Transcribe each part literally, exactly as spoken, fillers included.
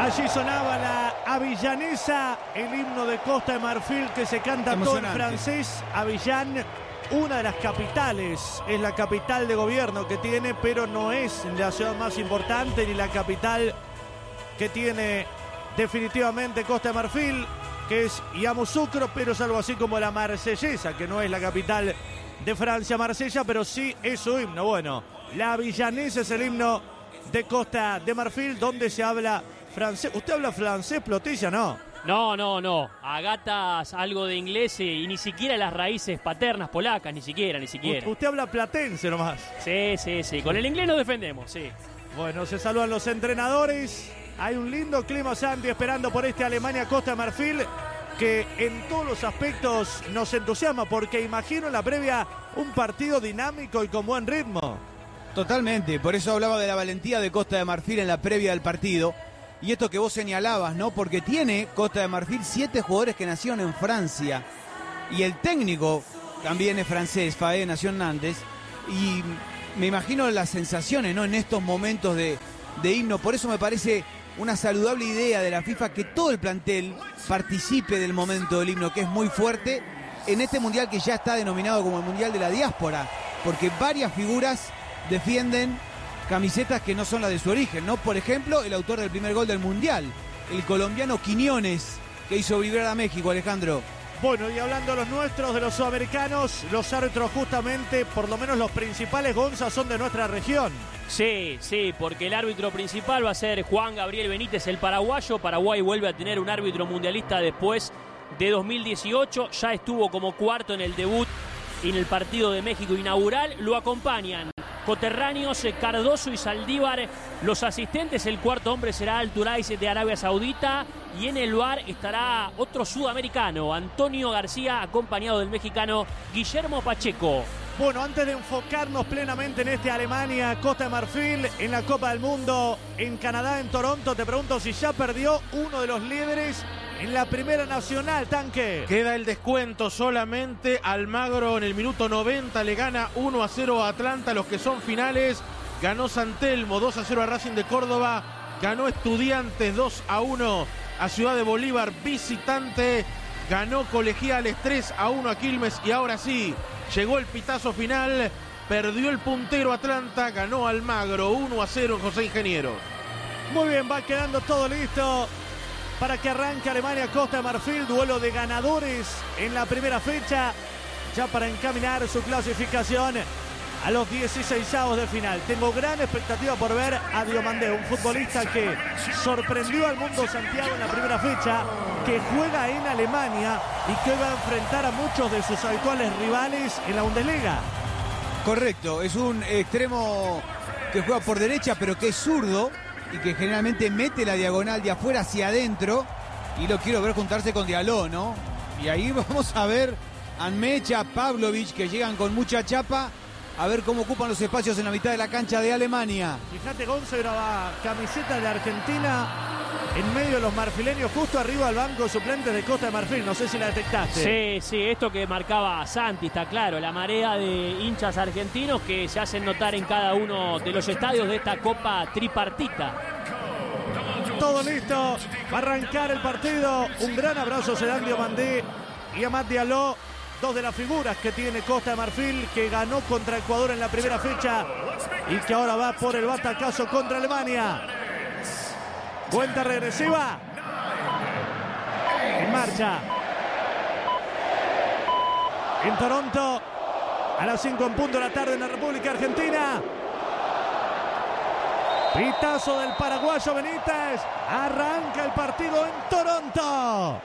Allí sonaba la Avillanesa, el himno de Costa de Marfil que se canta todo en francés. Avillán, una de las capitales, es la capital de gobierno que tiene, pero no es la ciudad más importante ni la capital que tiene definitivamente Costa de Marfil, que es Yamoussoukro, pero es algo así como la Marsellesa, que no es la capital de Francia, Marsella, pero sí es su himno. Bueno, la Avillanesa es el himno de Costa de Marfil, donde se habla francés. ¿Usted habla francés, Plotilla, no? No, no, no. A gatas algo de inglés y ni siquiera las raíces paternas polacas, ni siquiera, ni siquiera. U- usted habla platense nomás. Sí, sí, sí. Con el inglés nos defendemos, sí. Bueno, se saludan los entrenadores. Hay un lindo clima, Santi, esperando por este Alemania-Costa de Marfil, que en todos los aspectos nos entusiasma, porque imagino en la previa un partido dinámico y con buen ritmo. Totalmente, por eso hablaba de la valentía de Costa de Marfil en la previa del partido. Y esto que vos señalabas, ¿no? Porque tiene Costa de Marfil siete jugadores que nacieron en Francia. Y el técnico también es francés, Faé, nació en Nantes. Y me imagino las sensaciones, ¿no? En estos momentos de, de himno. Por eso me parece una saludable idea de la FIFA que todo el plantel participe del momento del himno, que es muy fuerte en este mundial que ya está denominado como el Mundial de la Diáspora. Porque varias figuras defienden camisetas que no son las de su origen, ¿no? Por ejemplo, el autor del primer gol del Mundial, el colombiano Quiñones, que hizo vibrar a México, Alejandro. Bueno, y hablando de los nuestros, de los sudamericanos, los árbitros justamente, por lo menos los principales, Gonza, son de nuestra región. Sí, sí, porque el árbitro principal va a ser Juan Gabriel Benítez, el paraguayo. Paraguay vuelve a tener un árbitro mundialista después de dos mil dieciocho. Ya estuvo como cuarto en el debut en el partido de México inaugural. Lo acompañan coterráneos Cardoso y Saldívar, los asistentes. El cuarto hombre será Alturais de Arabia Saudita, y en el V A R estará otro sudamericano, Antonio García, acompañado del mexicano Guillermo Pacheco. Bueno, antes de enfocarnos plenamente en este Alemania, Costa de Marfil, en la Copa del Mundo, en Canadá, en Toronto, te pregunto si ya perdió uno de los líderes en la Primera Nacional, Tanque. Queda el descuento solamente. Almagro en el minuto noventa le gana uno a cero a Atlanta. Los que son finales, ganó San Telmo dos a cero a Racing de Córdoba. Ganó Estudiantes dos a uno a Ciudad de Bolívar visitante. Ganó Colegiales tres a uno a Quilmes. Y ahora sí, llegó el pitazo final. Perdió el puntero Atlanta. Ganó Almagro uno a cero en José Ingeniero. Muy bien, va quedando todo listo para que arranque Alemania-Costa de Marfil, duelo de ganadores en la primera fecha, ya para encaminar su clasificación a los dieciseisavos de final. Tengo gran expectativa por ver a Diomandé, un futbolista que sorprendió al mundo Santiago en la primera fecha, que juega en Alemania y que va a enfrentar a muchos de sus habituales rivales en la Bundesliga. Correcto, es un extremo que juega por derecha, pero que es zurdo y que generalmente mete la diagonal de afuera hacia adentro, y lo quiero ver juntarse con Diallo, ¿no? Y ahí vamos a ver a Mecha, Pavlovic, que llegan con mucha chapa, a ver cómo ocupan los espacios en la mitad de la cancha de Alemania. Fíjate, Gonza, graba camiseta de Argentina en medio de los marfileños, justo arriba del banco de suplentes de Costa de Marfil. No sé si la detectaste. Sí, sí, esto que marcaba Santi, está claro, la marea de hinchas argentinos que se hacen notar en cada uno de los estadios de esta Copa tripartita. Todo listo, va a arrancar el partido. Un gran abrazo se dan Diomandé y Amad Diallo, dos de las figuras que tiene Costa de Marfil, que ganó contra Ecuador en la primera fecha y que ahora va por el batacazo contra Alemania. Cuenta regresiva. En marcha. En Toronto, a las cinco en punto de la tarde en la República Argentina. Pitazo del paraguayo Benítez. Arranca el partido en Toronto.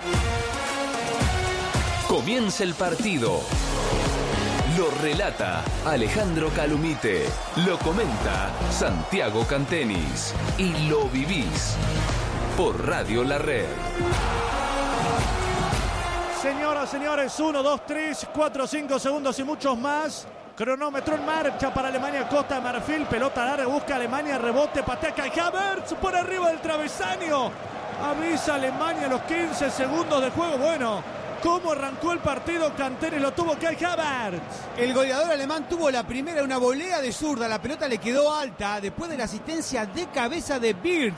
Comienza el partido. Lo relata Alejandro Calumite, lo comenta Santiago Cantenis y lo vivís por Radio La Red. Señoras, señores, uno, dos, tres, cuatro, cinco segundos y muchos más. Cronómetro en marcha para Alemania, Costa de Marfil. Pelota larga, busca Alemania, rebote, patea Kai Havertz por arriba del travesaño. Avisa Alemania a los quince segundos de juego. Bueno, ¿cómo arrancó el partido? Cantenis lo tuvo Kai Havertz. El goleador alemán tuvo la primera, una volea de zurda. La pelota le quedó alta después de la asistencia de cabeza de Wirtz,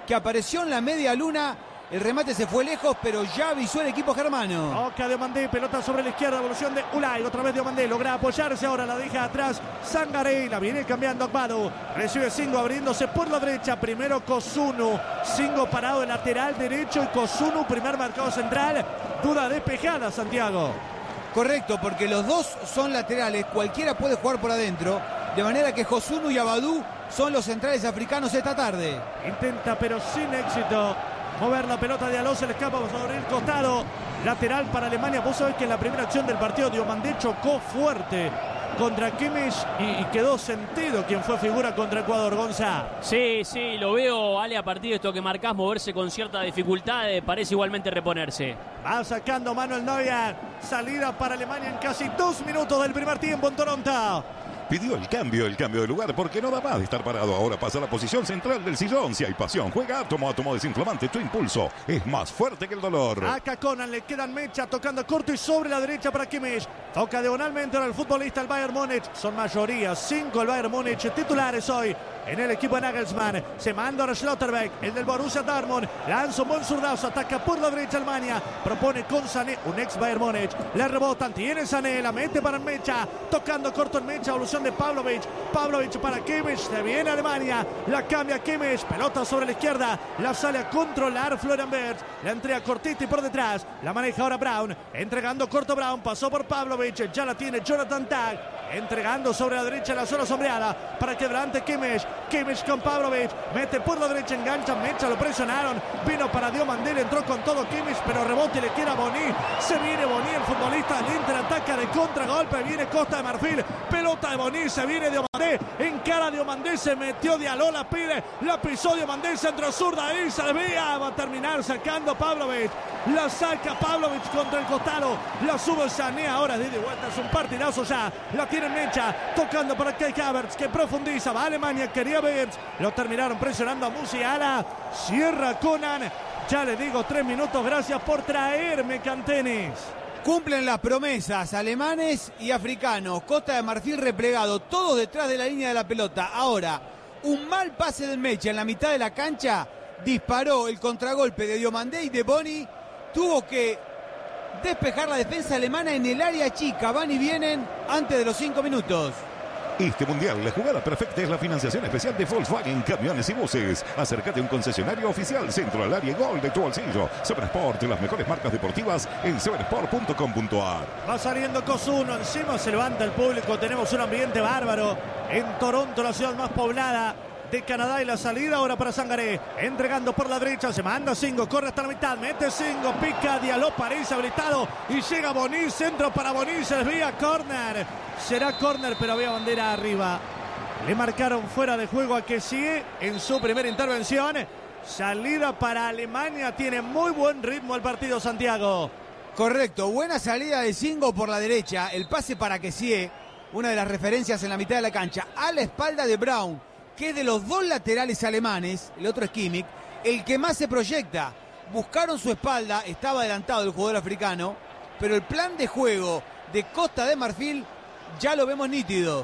que apareció en la media luna. El remate se fue lejos, pero ya avisó el equipo germano. Oca Diomandé, pelota sobre la izquierda, evolución de Ulay. Otra vez Diomandé, logra apoyarse, ahora la deja atrás Sangaré, la viene cambiando Akbadu. Recibe Singo abriéndose por la derecha, primero Kozunu. Singo parado de lateral derecho y Kozunu, primer marcado central. Duda despejada, Santiago. Correcto, porque los dos son laterales, cualquiera puede jugar por adentro. De manera que Kozunu y Abadou son los centrales africanos esta tarde. Intenta, pero sin éxito, mover la pelota de Aló, se le escapa sobre el costado. Lateral para Alemania. Vos sabés que en la primera acción del partido Diomandé chocó fuerte contra Kimmich y, y quedó sentido quien fue figura contra Ecuador, Gonza. Sí, sí, lo veo, Ale, a partir de esto que marcás, moverse con cierta dificultad, eh, parece igualmente reponerse. Va sacando Manuel Neuer. Salida para Alemania en casi dos minutos del primer tiempo en Toronto. Pidió el cambio, el cambio de lugar, porque no da más de estar parado. Ahora pasa a la posición central del sillón. Si hay pasión, juega átomo, átomo desinflamante. Tu impulso es más fuerte que el dolor. Acá Conan, le quedan mecha, tocando corto y sobre la derecha para Kimmich. Toca diagonalmente ahora el futbolista el Bayern Múnich. Son mayoría, cinco el Bayern Múnich, titulares hoy en el equipo de Nagelsmann. Se manda ahora Schlotterbeck, el del Borussia Dortmund. Lanza un buen zurdazo, ataca por la derecha Alemania. Propone con Sané, un ex Bayern Múnich. Le rebotan, tiene Sané, la mete para Mecha. Tocando corto en Mecha, evolución de Pavlovic. Pavlovic para Kimmich, se viene Alemania. La cambia Kimmich, pelota sobre la izquierda. La sale a controlar Florian Wirtz. La entrega cortita y por detrás. La maneja ahora Brown. Entregando corto Brown, pasó por Pavlovic. Ya la tiene Jonathan Tag. Entregando sobre la derecha la zona sombreada para quebrante Kimmich. Kimmich con Pavlovic. Mete por la derecha, engancha. Mecha, lo presionaron. Vino para Diomandé, entró con todo Kimmich, pero rebote y le queda Boni. Se viene Boni, el futbolista del Inter, ataca de contragolpe. Viene Costa de Marfil. Pelota de Boni, se viene Diomandé. Encara Diomandé, se metió Diallo, la pide. La pisó Diomandé, centro zurda. Ahí se desvía. Va a terminar sacando Pavlovic. La saca Pavlovic contra el costado. La sube Sané ahora de vuelta. Es un partidazo ya. La tiene Mecha. Tocando para Kai Havertz, que profundiza. Va a Alemania. Quería Wirtz. Lo terminaron presionando a Musiala. Cierra Conan. Ya le digo, tres minutos. Gracias por traerme, Cantenis. Cumplen las promesas alemanes y africanos. Costa de Marfil replegado. Todos detrás de la línea de la pelota. Ahora, un mal pase del Mecha en la mitad de la cancha. Disparó el contragolpe de Diomandé y de Boni. Tuvo que despejar la defensa alemana en el área chica. Van y vienen antes de los cinco minutos. Este mundial, la jugada perfecta es la financiación especial de Volkswagen Camiones y Buses. Acércate a un concesionario oficial, centro al área y gol de tu bolsillo. Seversport, las mejores marcas deportivas en seversport punto com punto a r. Va saliendo Kozunu, encima se levanta el público. Tenemos un ambiente bárbaro en Toronto, la ciudad más poblada de Canadá, y la salida ahora para Sangaré, entregando por la derecha, se manda Singo, corre hasta la mitad, mete Singo, pica Diallo, parece habilitado y llega Boni, centro para Boni, se desvía, córner, será córner pero había bandera arriba. Le marcaron fuera de juego a Kessie en su primera intervención. Salida para Alemania, tiene muy buen ritmo el partido, Santiago. Correcto, buena salida de Singo por la derecha, el pase para Kessie, una de las referencias en la mitad de la cancha, a la espalda de Brown, que es de los dos laterales alemanes, el otro es Kimmich, el que más se proyecta. Buscaron su espalda, estaba adelantado el jugador africano, pero el plan de juego de Costa de Marfil ya lo vemos nítido.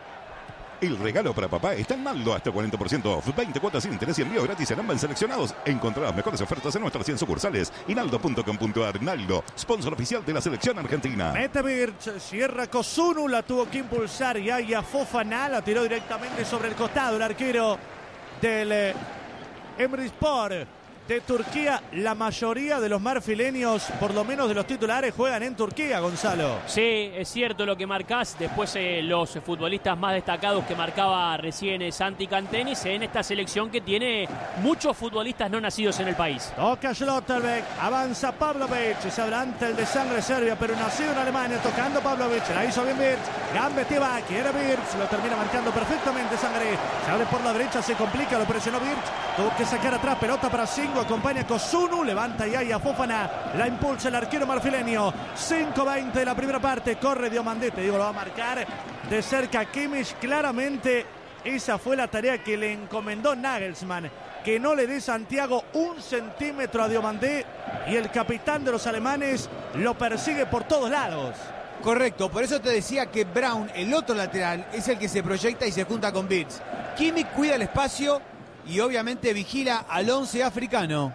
El regalo para papá está en Naldo, hasta cuarenta por ciento off, veinte cuotas sin interés y envío gratis en ambas seleccionados. Encontrá las mejores ofertas en nuestras cien sucursales y naldo punto com punto a r. Naldo, sponsor oficial de la selección argentina. Mete Wirtz, cierra Kozunu, la tuvo que impulsar Yaya Fofana, la tiró directamente sobre el costado el arquero del eh, Emrispor de Turquía. La mayoría de los marfileños, por lo menos de los titulares, juegan en Turquía, Gonzalo. Sí, es cierto lo que marcás. Después eh, los futbolistas más destacados que marcaba recién eh, Santi Cantenis en esta selección que tiene muchos futbolistas no nacidos en el país. Toca Schlotterbeck, avanza Pavlovic, se adelanta el de sangre serbia, pero nacido en Alemania, tocando Pavlovic, la hizo bien Wirtz, gambeteaba, quiere Wirtz, lo termina marcando perfectamente Sangre, se abre por la derecha, se complica, lo presionó Wirtz, tuvo que sacar atrás, pelota para Singo, acompaña Kozunu, levanta Yaya Fofana, la impulsa el arquero marfileño. Cinco veinte de la primera parte, corre Diomandé, te digo, lo va a marcar de cerca Kimmich. Claramente esa fue la tarea que le encomendó Nagelsmann, que no le dé Santiago un centímetro a Diomandé, y el capitán de los alemanes lo persigue por todos lados. Correcto, por eso te decía que Brown, el otro lateral, es el que se proyecta y se junta con Wirtz. Kimmich cuida el espacio y obviamente vigila al once africano.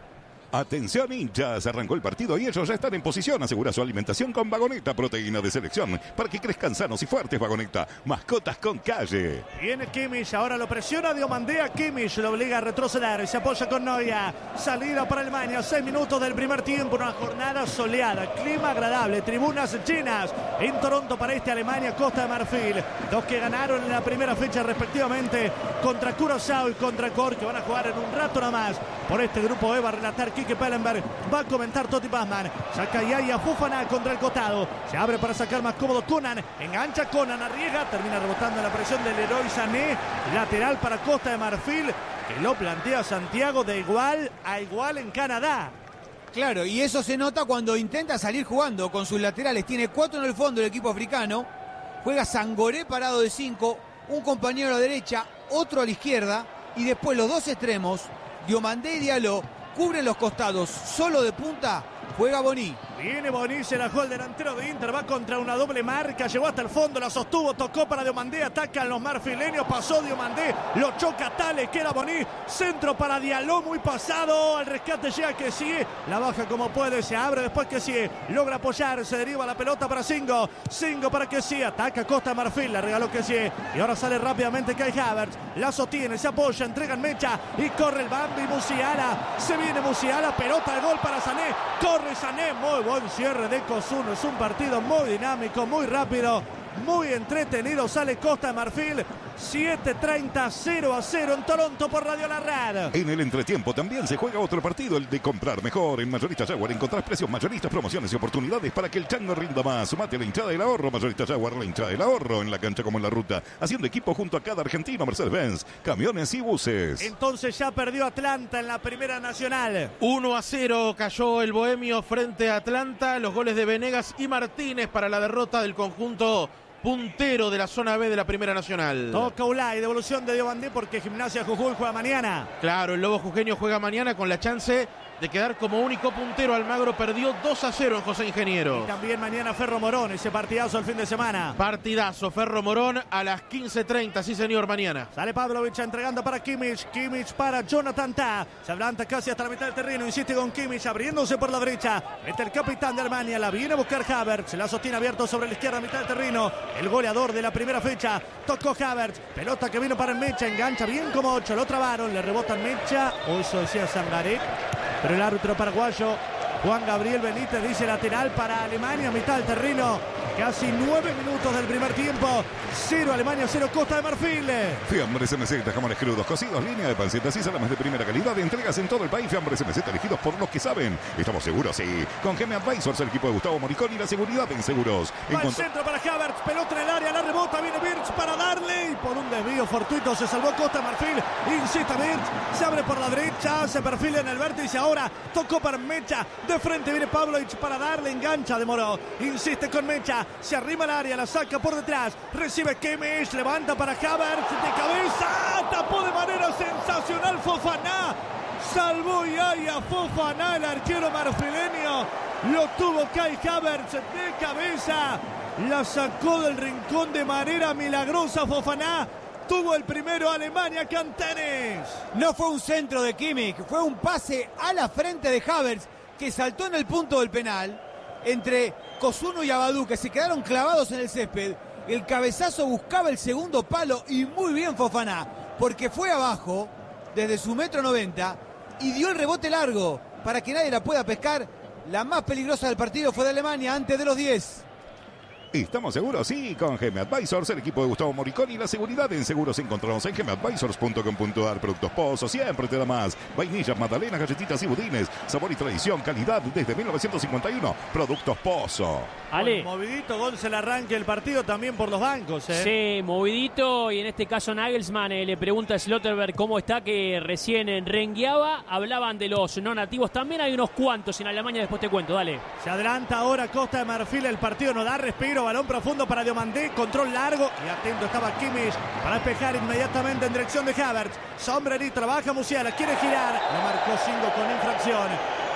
Atención hinchas, arrancó el partido y ellos ya están en posición. Asegura su alimentación con Vagoneta, proteína de selección, para que crezcan sanos y fuertes. Vagoneta, mascotas con calle. Viene Kimmich, ahora lo presiona Diomandé a Kimmich, lo obliga a retroceder, se apoya con Neuer. Salida para Alemania, seis minutos del primer tiempo, una jornada soleada, clima agradable, tribunas llenas en Toronto para este Alemania, Costa de Marfil. Dos que ganaron en la primera fecha respectivamente contra Curazao y contra Cork, que van a jugar en un rato nada más por este grupo E. Va a relatar Quique Pellenberg, va a comentar Totti Pazman. Saca Yaya Fofana contra el costado, se abre para sacar más cómodo Conan, engancha Conan, arriesga, termina rebotando en la presión del Leroy Sané. Lateral para Costa de Marfil, que lo plantea Santiago de igual a igual en Canadá. Claro, y eso se nota cuando intenta salir jugando con sus laterales. Tiene cuatro en el fondo el equipo africano. Juega Sangoré parado de cinco, un compañero a la derecha, otro a la izquierda, y después los dos extremos, Diomandé y Diallo, cubren los costados. Solo de punta juega Boni. Viene Boni, se la juega el delantero de Inter, va contra una doble marca, llegó hasta el fondo, la sostuvo, tocó para Diomandé, atacan los marfileños, pasó Diomandé, lo choca Tales, queda Boni, centro para Diallo, muy pasado, al rescate llega Kessie, la baja como puede, se abre después Kessie, logra apoyar, se deriva la pelota para Singo, Singo para Kessie, ataca Costa de Marfil, la regaló Kessie, y ahora sale rápidamente Kai Havertz, la sostiene, se apoya, entrega en mecha, y corre el Bambi, Musiala, se viene Musiala, pelota de gol para Sané, corre Sané, muy buen cierre de Cosuno, es un partido muy dinámico, muy rápido, muy entretenido, sale Costa de Marfil, siete treinta, cero a cero en Toronto por Radio La Rad. En el entretiempo también se juega otro partido, el de comprar mejor. En Mayoristas Jaguar encontrás precios mayoristas, promociones y oportunidades para que el chango rinda más. Sumate a la hinchada del ahorro. Mayoristas Jaguar, la hinchada del ahorro, en la cancha como en la ruta, haciendo equipo junto a cada argentino. Mercedes-Benz, camiones y buses. Entonces ya perdió Atlanta en la Primera Nacional. uno a cero cayó el Bohemio frente a Atlanta. Los goles de Venegas y Martínez para la derrota del conjunto puntero de la zona B de la Primera Nacional. Toca Ulay, devolución de Diomandé porque Gimnasia Jujuy juega mañana. Claro, el Lobo Jujeño juega mañana con la chance de quedar como único puntero. Almagro perdió dos a cero en José Ingeniero. Y también mañana Ferro Morón, ese partidazo el fin de semana. Partidazo, Ferro Morón a las quince treinta, sí señor, mañana. Sale Pavlovic entregando para Kimmich, Kimmich para Jonathan Tah. Se adelanta casi hasta la mitad del terreno, insiste con Kimmich, abriéndose por la derecha. Mete el capitán de Alemania, la viene a buscar Havertz, la sostiene abierto sobre la izquierda, mitad del terreno. El goleador de la primera fecha, tocó Havertz, pelota que vino para el Mecha, engancha bien como ocho, lo trabaron, le rebota en Mecha, o eso decía Sangaré. Pero el árbitro paraguayo Juan Gabriel Benítez dice lateral para Alemania, mitad del terreno. Casi nueve minutos del primer tiempo. Cero Alemania, cero Costa de Marfil. Fiambres M Z, jamones crudos, cocidos, línea de pancetas y salames de primera calidad. Entregas en todo el país. Fiambres M Z, elegidos por los que saben. Estamos seguros, sí. Con G M Advisors, el equipo de Gustavo Moricón y la seguridad en seguros. Va al centro para Havertz, pelota en el área, la rebota, viene Birch para darle. Y por un desvío fortuito se salvó Costa de Marfil. Insiste Birch, se abre por la derecha, se perfila en el vértice. Ahora tocó para Mecha. De frente viene Pavlovic para darle, engancha, demoró. Insiste con Mecha. Se arrima al área, la saca por detrás. Recibe Kimmich, levanta para Havertz de cabeza. Tapó de manera sensacional Fofana. Salvó Yaya Fofana, el arquero marfileño. Lo tuvo Kai Havertz de cabeza. La sacó del rincón de manera milagrosa Fofana. Tuvo el primero Alemania, Cantenes. No fue un centro de Kimmich, fue un pase a la frente de Havertz que saltó en el punto del penal. Entre Cosuno y Abadú, que se quedaron clavados en el césped. El cabezazo buscaba el segundo palo y muy bien Fofana, porque fue abajo desde su metro noventa y dio el rebote largo para que nadie la pueda pescar. La más peligrosa del partido fue de Alemania antes de los diez. ¿Estamos seguros? Sí, con G M Advisors, el equipo de Gustavo Moricón y la seguridad en seguros encontramos en gemadvisors punto com punto ar. Productos Pozo, siempre te da más. Vainillas, magdalenas, galletitas y budines. Sabor y tradición, calidad desde mil novecientos cincuenta y uno. Productos Pozo. Ale. Movidito, gol se le arranque el partido también por los bancos. ¿eh? Sí, movidito. Y en este caso Nagelsmann eh, le pregunta a Slotterberg cómo está, que recién en rengueaba. Hablaban de los no nativos. También hay unos cuantos en Alemania, después te cuento. Dale. Se adelanta ahora Costa de Marfil. El partido no da respiro. Balón profundo para Diomandé. Control largo. Y atento estaba Kimmich para despejar inmediatamente en dirección de Havertz. Sombrerito, trabaja Musiala. Quiere girar. Lo marcó Singo con infracción.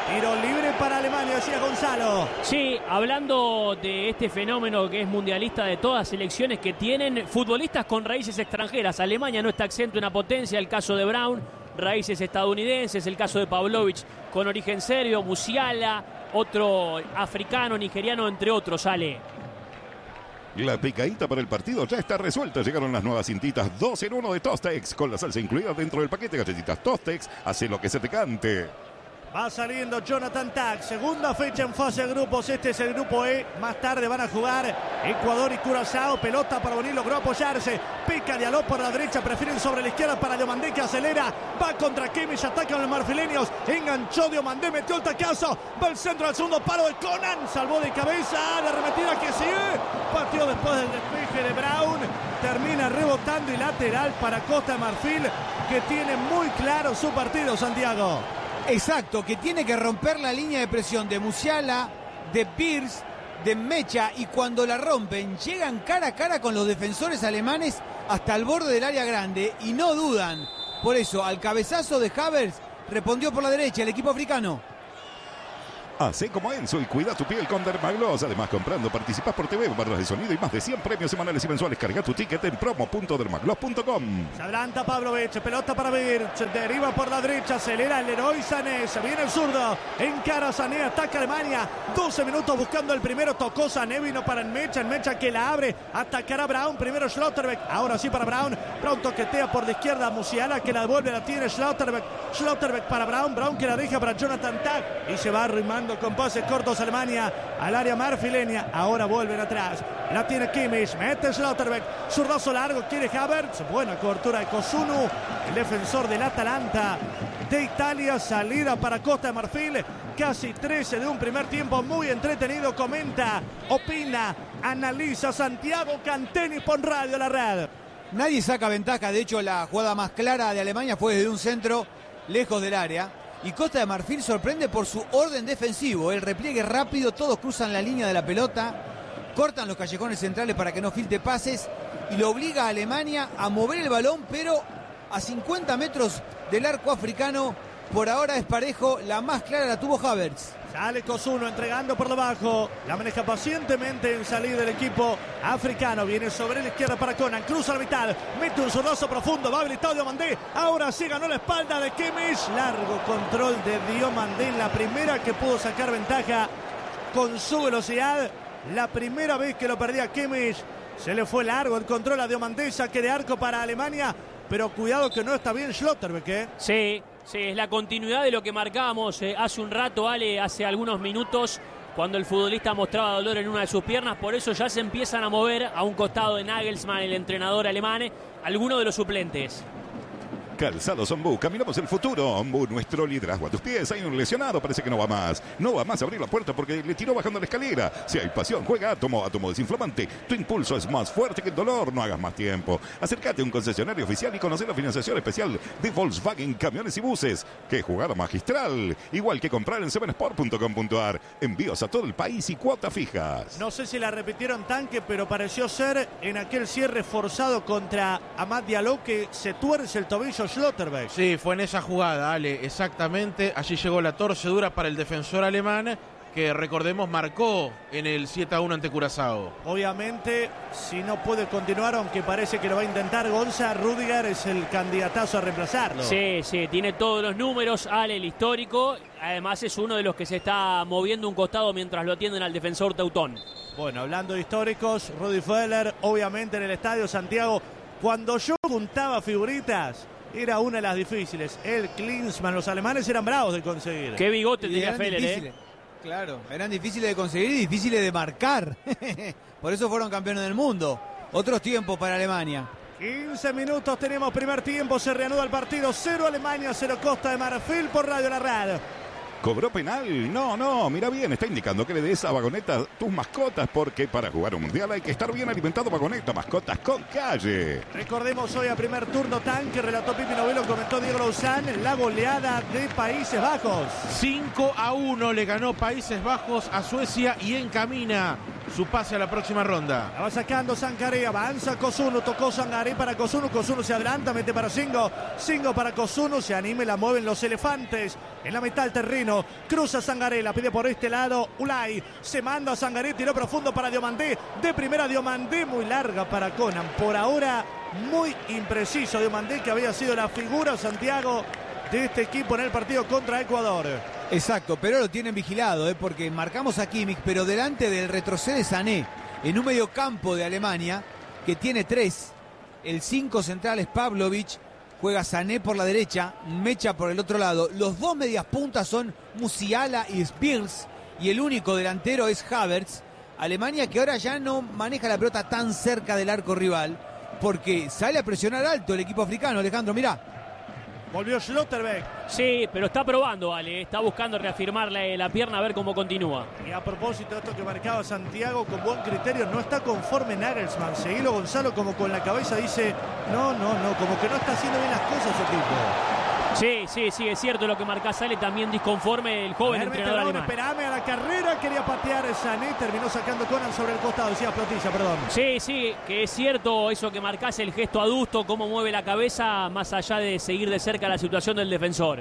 Tiro libre para Alemania, decía Gonzalo. Sí, hablando de este fenómeno que es mundialista de todas las selecciones que tienen futbolistas con raíces extranjeras. Alemania no está exento de una potencia, el caso de Braun, raíces estadounidenses, el caso de Pavlovic con origen serbio, Musiala, otro africano, nigeriano, entre otros, Ale. La picadita para el partido ya está resuelta. Llegaron las nuevas cintitas dos en uno de Tostex, con la salsa incluida dentro del paquete. Galletitas Tostex, hace lo que se te cante. Va saliendo Jonathan Tah, segunda fecha en fase de grupos, este es el grupo E, más tarde van a jugar Ecuador y Curazao, pelota para Bonilla, logró apoyarse, pica Diallo por la derecha, prefieren sobre la izquierda para Diomandé que acelera, va contra Kimmich, atacan los marfileños, enganchó Diomandé, metió el tacazo, va al centro del segundo palo de Conan, salvó de cabeza, la arremetida que sigue, partió después del despeje de Braun, termina rebotando y lateral para Costa de Marfil, que tiene muy claro su partido, Santiago. Exacto, que tiene que romper la línea de presión de Musiala, de Pirce, de Mecha, y cuando la rompen llegan cara a cara con los defensores alemanes hasta el borde del área grande y no dudan. Por eso al cabezazo de Havertz respondió por la derecha el equipo africano. Hacé como Enzo y cuida tu piel con Dermagloss. Además, comprando participás por T V, barras de sonido y más de cien premios semanales y mensuales. Carga tu ticket en promo punto dermagloss punto com. Se adelanta Pavlovic, pelota para Virch, deriva por la derecha, acelera el Leroy Sané, se viene el zurdo, encara Sané, ataca Alemania, doce minutos buscando el primero, tocó Sané, vino para el Mecha, el Mecha que la abre, atacará Braun, primero Schlotterbeck, ahora sí para Braun, Braun toquetea por la izquierda, Musiala que la devuelve, la tiene Schlotterbeck, Schlotterbeck para Braun, Braun que la deja para Jonathan Tah y se va arrimando con pases cortos Alemania al área marfileña, ahora vuelven atrás, la tiene Kimmich, mete Schlotterbeck, zurdazo largo, quiere Havertz, buena cobertura de Kosunu, el defensor del Atalanta de Italia, salida para Costa de Marfil, casi trece de un primer tiempo muy entretenido, comenta, opina, analiza Santiago Canteni por Radio La Red. Nadie saca ventaja, de hecho la jugada más clara de Alemania fue desde un centro lejos del área. Y Costa de Marfil sorprende por su orden defensivo, el repliegue rápido, todos cruzan la línea de la pelota, cortan los callejones centrales para que no filte pases y lo obliga a Alemania a mover el balón, pero a cincuenta metros del arco africano. Por ahora es parejo, la más clara la tuvo Havertz. Sale Kosunu entregando por debajo, la maneja pacientemente en salida del equipo africano, viene sobre la izquierda para Conan, cruza la mitad, mete un zurdazo profundo, va habilitado Diomandé, ahora sí ganó la espalda de Kimmich, largo control de Diomandé, la primera que pudo sacar ventaja con su velocidad, la primera vez que lo perdía Kimmich, se le fue largo el control a Diomandé, saque de arco para Alemania, pero cuidado que no está bien Schlotterbeck, ¿eh? Sí. Sí, es la continuidad de lo que marcábamos eh, hace un rato, Ale, hace algunos minutos, cuando el futbolista mostraba dolor en una de sus piernas. Por eso ya se empiezan a mover a un costado de Nagelsmann, el entrenador alemán, algunos de los suplentes. Calzados Ombú, caminamos el futuro. Ombú, nuestro liderazgo a tus pies. Hay un lesionado, parece que no va más. No va más a abrir la puerta porque le tiró bajando la escalera. Si hay pasión, juega Átomo. Átomo desinflamante. Tu impulso es más fuerte que el dolor. No hagas más tiempo. Acércate a un concesionario oficial y conocer la financiación especial de Volkswagen Camiones y Buses. ¡Qué jugada magistral! Igual que comprar en seven sport punto com punto a r. Envíos a todo el país y cuotas fijas. No sé si la repitieron tanque, pero pareció ser en aquel cierre forzado contra Amad Diallo que se tuerce el tobillo Schlotterbeck. Sí, fue en esa jugada, Ale, exactamente. Allí llegó la torcedura para el defensor alemán, que recordemos marcó en el siete a uno ante Curazao. Obviamente, si no puede continuar, aunque parece que lo va a intentar Gonza, Rüdiger es el candidatazo a reemplazarlo. Sí, sí, tiene todos los números, Ale, el histórico. Además es uno de los que se está moviendo un costado mientras lo atienden al defensor teutón. Bueno, hablando de históricos, Rudi Völler, obviamente en el estadio Santiago, cuando yo juntaba figuritas, era una de las difíciles. El Klinsmann, los alemanes eran bravos de conseguir. Qué bigote tenía Völler, ¿eh? Claro, eran difíciles de conseguir y difíciles de marcar. Por eso fueron campeones del mundo. Otros tiempos para Alemania. quince minutos tenemos primer tiempo, se reanuda el partido. Cero Alemania, cero Costa de Marfil por Radio La Red. ¿Cobró penal? No, no, mira bien, está indicando que le des a Vagoneta tus mascotas, porque para jugar un mundial hay que estar bien alimentado. Vagoneta, mascotas con calle. Recordemos hoy a primer turno tanque, relató Pipi Novelo, comentó Diego Lozán, la goleada de Países Bajos. cinco a uno le ganó Países Bajos a Suecia y encamina su pase a la próxima ronda. La va sacando Sangaré, avanza Cosunu, tocó Sangaré para Cosunu, Cosunu se adelanta, mete para Singo, Singo para Cosunu, se anima y la mueven los elefantes en la mitad del terreno, cruza Sangaré, la pide por este lado Ulay, se manda a Sangaré, tiró profundo para Diomandé, de primera Diomandé, muy larga para Conan, por ahora muy impreciso Diomandé, que había sido la figura, Santiago, de este equipo en el partido contra Ecuador. Exacto, pero lo tienen vigilado, ¿eh? Porque marcamos a Kimmich, pero delante del retrocede Sané, en un mediocampo de Alemania, que tiene tres, el cinco central es Pavlovic, juega Sané por la derecha, Mecha por el otro lado, los dos medias puntas son Musiala y Spears, y el único delantero es Havertz. Alemania que ahora ya no maneja la pelota tan cerca del arco rival, porque sale a presionar alto el equipo africano. Alejandro, mirá. Volvió Schlotterbeck. Sí, pero está probando, Ale. Está buscando reafirmar la, la pierna a ver cómo continúa. Y a propósito de esto que marcaba Santiago con buen criterio, no está conforme Nagelsmann. Seguilo Gonzalo como con la cabeza dice, no, no, no, como que no está haciendo bien las cosas su equipo. Sí, sí, sí, es cierto lo que marca Sale, también disconforme el joven Hermes entrenador Terraun, alemán. Esperame a la carrera, quería patear Sané, terminó sacando Conan sobre el costado, decía Plotilla, perdón. Sí, sí, que es cierto eso que marcás, el gesto adusto, cómo mueve la cabeza, más allá de seguir de cerca la situación del defensor.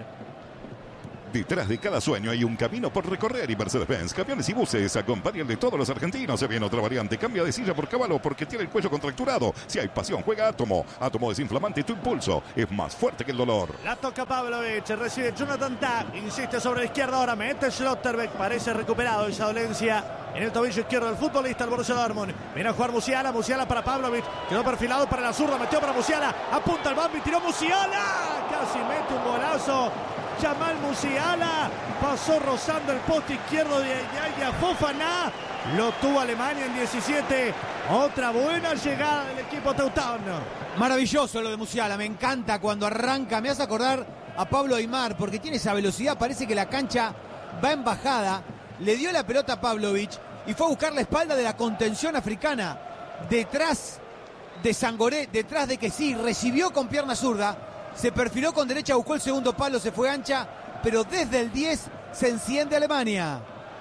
Detrás de cada sueño hay un camino por recorrer y Mercedes-Benz Camiones y Buses acompañan de todos los argentinos. Se viene otra variante, cambia de silla por Caballo porque tiene el cuello contracturado. Si hay pasión, juega Átomo. Átomo desinflamante, tu impulso es más fuerte que el dolor. La toca Pavlovic, recibe Jonathan Tah, insiste sobre la izquierda ahora, mete Schlotterbeck, parece recuperado esa dolencia en el tobillo izquierdo del futbolista, el Borussia Dortmund. Viene a jugar Musiala, Musiala para Pavlovic, quedó perfilado para la zurda, metió para Musiala, apunta el Bambi, tiró Musiala, casi mete un golazo. Jamal Musiala pasó rozando el poste izquierdo de Yaya Fofana. Lo tuvo Alemania en diecisiete. Otra buena llegada del equipo teutón. Maravilloso lo de Musiala, me encanta cuando arranca. Me hace acordar a Pablo Aimar porque tiene esa velocidad. Parece que la cancha va en bajada. Le dio la pelota a Pavlovic y fue a buscar la espalda de la contención africana. Detrás de Sangoré, detrás de que sí, recibió con pierna zurda. Se perfiló con derecha, buscó el segundo palo, se fue ancha, pero desde el diez se enciende Alemania.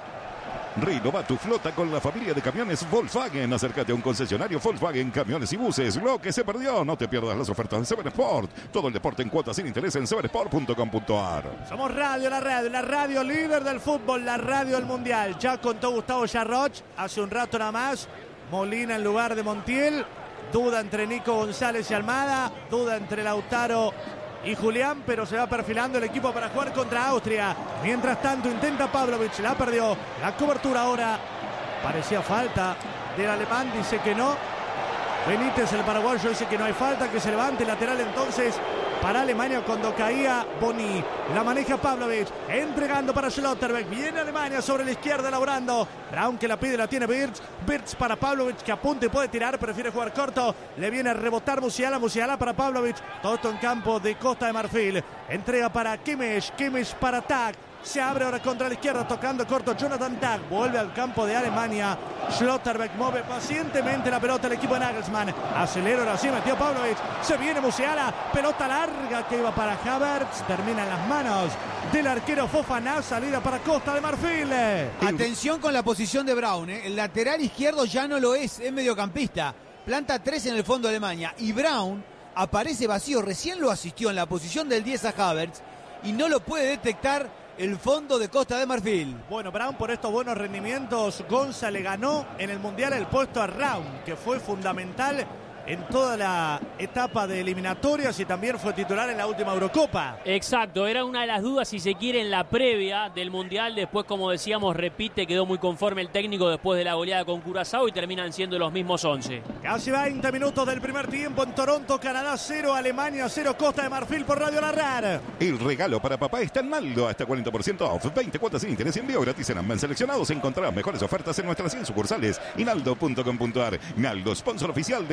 Renova tu flota con la familia de camiones Volkswagen. Acércate a un concesionario Volkswagen Camiones y Buses. Lo que se perdió, no te pierdas las ofertas de Seven Sport. Todo el deporte en cuotas sin interés en seven sport punto com punto a r. Somos Radio La Radio, la radio líder del fútbol, la radio del mundial. Ya contó Gustavo Yarroch hace un rato nada más. Molina en lugar de Montiel. Duda entre Nico González y Almada, duda entre Lautaro y Julián, pero se va perfilando el equipo para jugar contra Austria. Mientras tanto intenta Pavlovic, la perdió, la cobertura ahora, parecía falta del alemán, dice que no. Benítez, el paraguayo, dice que no hay falta, que se levante lateral entonces para Alemania cuando caía Boni. La maneja Pavlovic, entregando para Schlotterbeck. Viene Alemania sobre la izquierda, elaborando. Brown que la pide, la tiene Birch. Birch para Pavlovic, que apunta y puede tirar, prefiere jugar corto. Le viene a rebotar Musiala, Musiala para Pavlovic. Todo esto en campo de Costa de Marfil. Entrega para Kimmich, Kimmich para Tah. Se abre ahora contra la izquierda, tocando corto Jonathan Tah. Vuelve al campo de Alemania. Schlotterbeck mueve pacientemente la pelota el equipo de Nagelsmann. Acelera ahora sí, metió Pavlovic. Se viene Musiala. Pelota larga que iba para Havertz. Termina en las manos del arquero Fofana. Salida para Costa de Marfil. Atención con la posición de Brown, ¿eh? El lateral izquierdo ya no lo es, es mediocampista. Planta tres en el fondo de Alemania. Y Brown aparece vacío. Recién lo asistió en la posición del diez a Havertz. Y no lo puede detectar el fondo de Costa de Marfil. Bueno, Brown por estos buenos rendimientos, Gonza le ganó en el Mundial el puesto a Raum, que fue fundamental en toda la etapa de eliminatorias y también fue titular en la última Eurocopa. Exacto, era una de las dudas, si se quiere, en la previa del Mundial. Después, como decíamos, repite, quedó muy conforme el técnico después de la goleada con Curazao y terminan siendo los mismos once. Casi veinte minutos del primer tiempo en Toronto, Canadá cero, Alemania cero, Costa de Marfil por Radio La Radio. El regalo para papá está en Naldo, hasta cuarenta por ciento off, veinte cuotas sin interés y envío gratis en Amban seleccionados. Encontrarás mejores ofertas en nuestras cien sucursales y naldo punto com punto a r. Naldo, sponsor oficial de la selección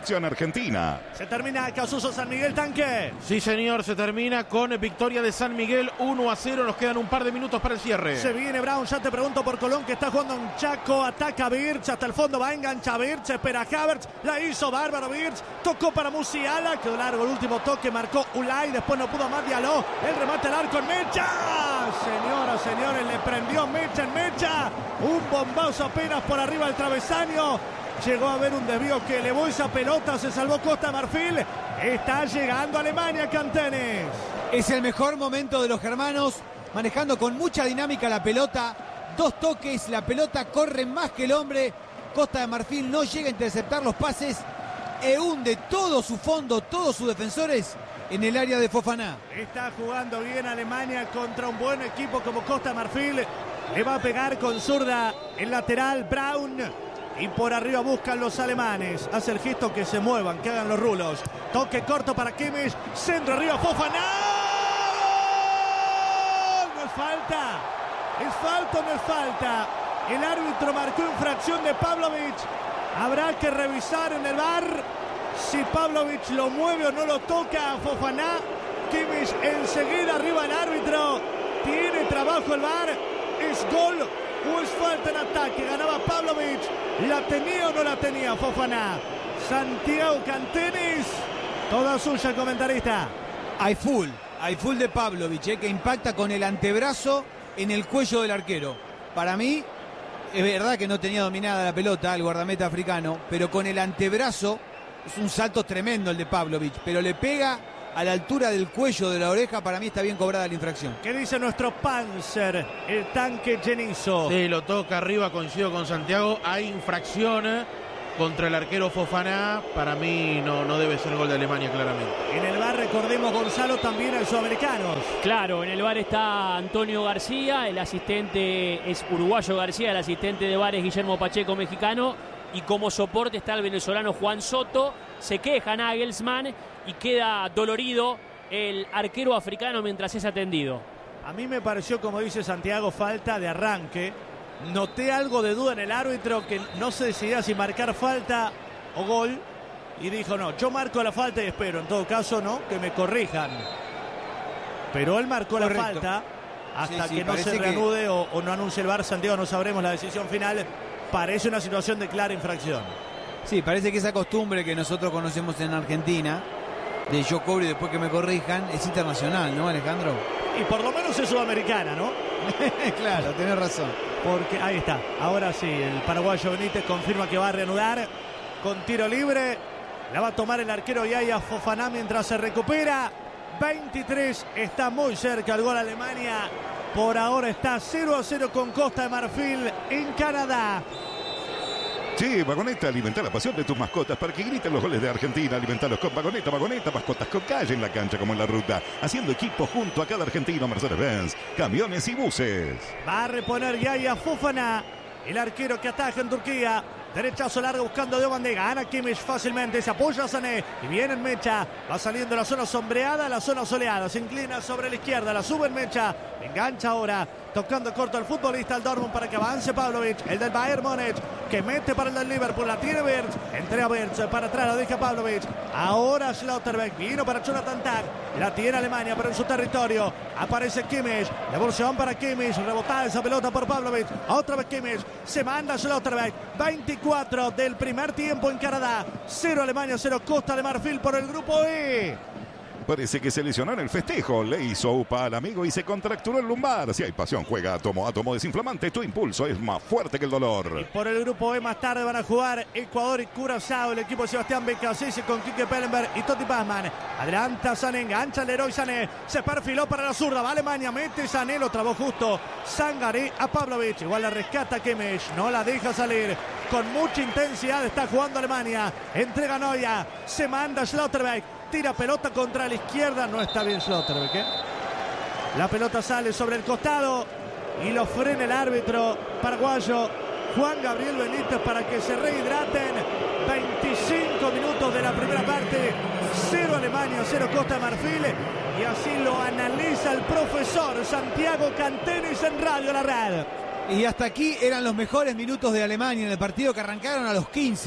selección argentina. Se termina Casuso San Miguel, Tanque. Sí, señor, se termina con victoria de San Miguel uno a cero. Nos quedan un par de minutos para el cierre. Se viene Brown, ya te pregunto por Colón, que está jugando en Chaco. Ataca Birch, hasta el fondo va a enganchar Birch. Espera Havertz, la hizo bárbaro Birch. Tocó para Musiala, quedó largo el último toque. Marcó Ulay, después no pudo más Diallo. El remate al arco en Mecha. Señoras, señores, le prendió Mecha en Mecha. Un bombazo apenas por arriba del travesaño. Llegó a haber un desvío que elevó esa pelota. Se salvó Costa de Marfil. Está llegando Alemania, Cantenes. Es el mejor momento de los germanos, manejando con mucha dinámica la pelota. Dos toques, la pelota corre más que el hombre. Costa de Marfil no llega a interceptar los pases e hunde todo su fondo, todos sus defensores en el área de Fofana. Está jugando bien Alemania contra un buen equipo como Costa de Marfil. Le va a pegar con zurda el lateral Brown. Y por arriba buscan los alemanes. Hace el gesto que se muevan, que hagan los rulos. Toque corto para Kimmich. Centro arriba Fofana. No es falta. ¿Es falta o no es falta? El árbitro marcó infracción de Pavlovic. Habrá que revisar en el V A R si Pavlovic lo mueve o no lo toca a Fofana. Kimmich enseguida arriba el árbitro. Tiene trabajo el V A R. ¿Es gol o es falta en ataque? Ganaba Pavlovic. ¿La tenía o no la tenía Fofana? Santiago Cantenis. Toda suya, comentarista. Hay full, hay full de Pavlovic, eh, que impacta con el antebrazo en el cuello del arquero. Para mí, es verdad que no tenía dominada la pelota el guardameta africano, pero con el antebrazo es un salto tremendo el de Pavlovic, pero le pega a la altura del cuello de la oreja. Para mí está bien cobrada la infracción. ¿Qué dice nuestro Panzer, el tanque Genizo? Sí, lo toca arriba, coincido con Santiago. Hay infracción contra el arquero Fofana. Para mí no, no debe ser gol de Alemania, claramente. En el V A R, recordemos, Gonzalo, también hay sudamericanos. Claro, en el V A R está Antonio García, el asistente es uruguayo García, el asistente de V A R es Guillermo Pacheco, mexicano, y como soporte está el venezolano Juan Soto. Se queja Nagelsmann y queda dolorido el arquero africano mientras es atendido. A mí me pareció, como dice Santiago, falta de arranque. Noté algo de duda en el árbitro, que no se decidía si marcar falta o gol, y dijo no, yo marco la falta y espero, en todo caso no, que me corrijan. Pero él marcó Correcto. la falta hasta sí, sí, que no se reanude que... o, o no anuncie el V A R. Santiago, no sabremos la decisión final. Parece una situación de clara infracción. Sí, parece que esa costumbre que nosotros conocemos en Argentina, de yo cobro y después que me corrijan, es internacional, ¿no, Alejandro? Y por lo menos es sudamericana, ¿no? Claro, tenés razón. Porque ahí está, ahora sí, el paraguayo Benítez confirma que va a reanudar con tiro libre. La va a tomar el arquero Yaya Fofana mientras se recupera. veintitrés, está muy cerca el gol Alemania. Por ahora está cero a cero con Costa de Marfil en Canadá. Sí, Vagoneta, alimenta la pasión de tus mascotas para que griten los goles de Argentina. Alimentalos con Vagoneta, Vagoneta, mascotas con calle en la cancha como en la ruta. Haciendo equipo junto a cada argentino, Mercedes-Benz, camiones y buses. Va a reponer Yaya Fofana, el arquero que ataja en Turquía. Derechazo largo buscando de Bandega. Gana Kimmich fácilmente. Se apoya a Sané. Y viene en Mecha. Va saliendo de la zona sombreada, la zona soleada. Se inclina sobre la izquierda. La sube en Mecha. Engancha ahora. Tocando corto el futbolista el Dortmund para que avance Pavlovic. El del Bayern Múnich. Que mete para el del Liverpool. La tiene Wirtz. Entrega Wirtz. Para atrás la deja Pavlovic. Ahora Schlotterbeck. Vino para Jonathan Tah. La tiene Alemania, pero en su territorio. Aparece Kimmich. Devolución para Kimmich. Rebotada esa pelota por Pavlovic. Otra vez Kimmich. Se manda Schlotterbeck. veinticuatro del primer tiempo en Canadá. cero Alemania, cero Costa de Marfil por el grupo E. Parece que se lesionó en el festejo. Le hizo upa al amigo y se contracturó el lumbar. Si hay pasión, juega Atomo. Atomo desinflamante. Tu impulso es más fuerte que el dolor. Y por el grupo E más tarde van a jugar Ecuador y Curazao. El equipo de Sebastián Becasese con Quique Pellenberg y Totti Pazman. Adelanta Sané, engancha el Leroy Sané. Se perfiló para la zurda. Va Alemania, mete Sané, lo trabó justo Sangaré a Pavlovic. Igual la rescata Kimmich. No la deja salir. Con mucha intensidad está jugando Alemania. Entrega Neuer. Se manda Schlotterbeck. Tira pelota contra la izquierda. No está bien Schlotterbeck, ¿eh? La pelota sale sobre el costado y lo frena el árbitro paraguayo Juan Gabriel Benítez para que se rehidraten. veinticinco minutos de la primera parte. Cero Alemania, cero Costa de Marfil. Y así lo analiza el profesor Santiago Cantenis en Radio La Red. Y hasta aquí eran los mejores minutos de Alemania en el partido, que arrancaron a los quince.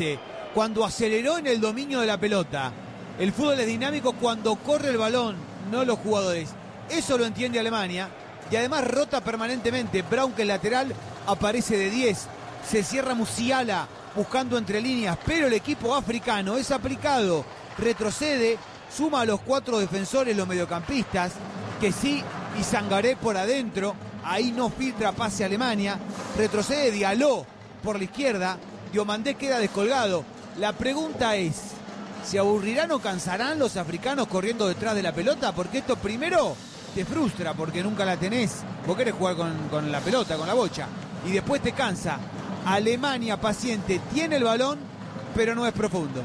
cuando aceleró en el dominio de la pelota. El fútbol es dinámico cuando corre el balón, no los jugadores. Eso lo entiende Alemania y además rota permanentemente. Braun, que es lateral, aparece de diez. Se cierra Musiala buscando entre líneas, pero el equipo africano es aplicado. Retrocede, suma a los cuatro defensores, los mediocampistas, que sí, y Sangaré por adentro. Ahí no filtra pase a Alemania. Retrocede Diallo por la izquierda. Diomandé queda descolgado. La pregunta es, ¿se aburrirán o cansarán los africanos corriendo detrás de la pelota? Porque esto primero te frustra porque nunca la tenés. Vos querés jugar con, con la pelota, con la bocha. Y después te cansa. Alemania, paciente, tiene el balón, pero no es profundo.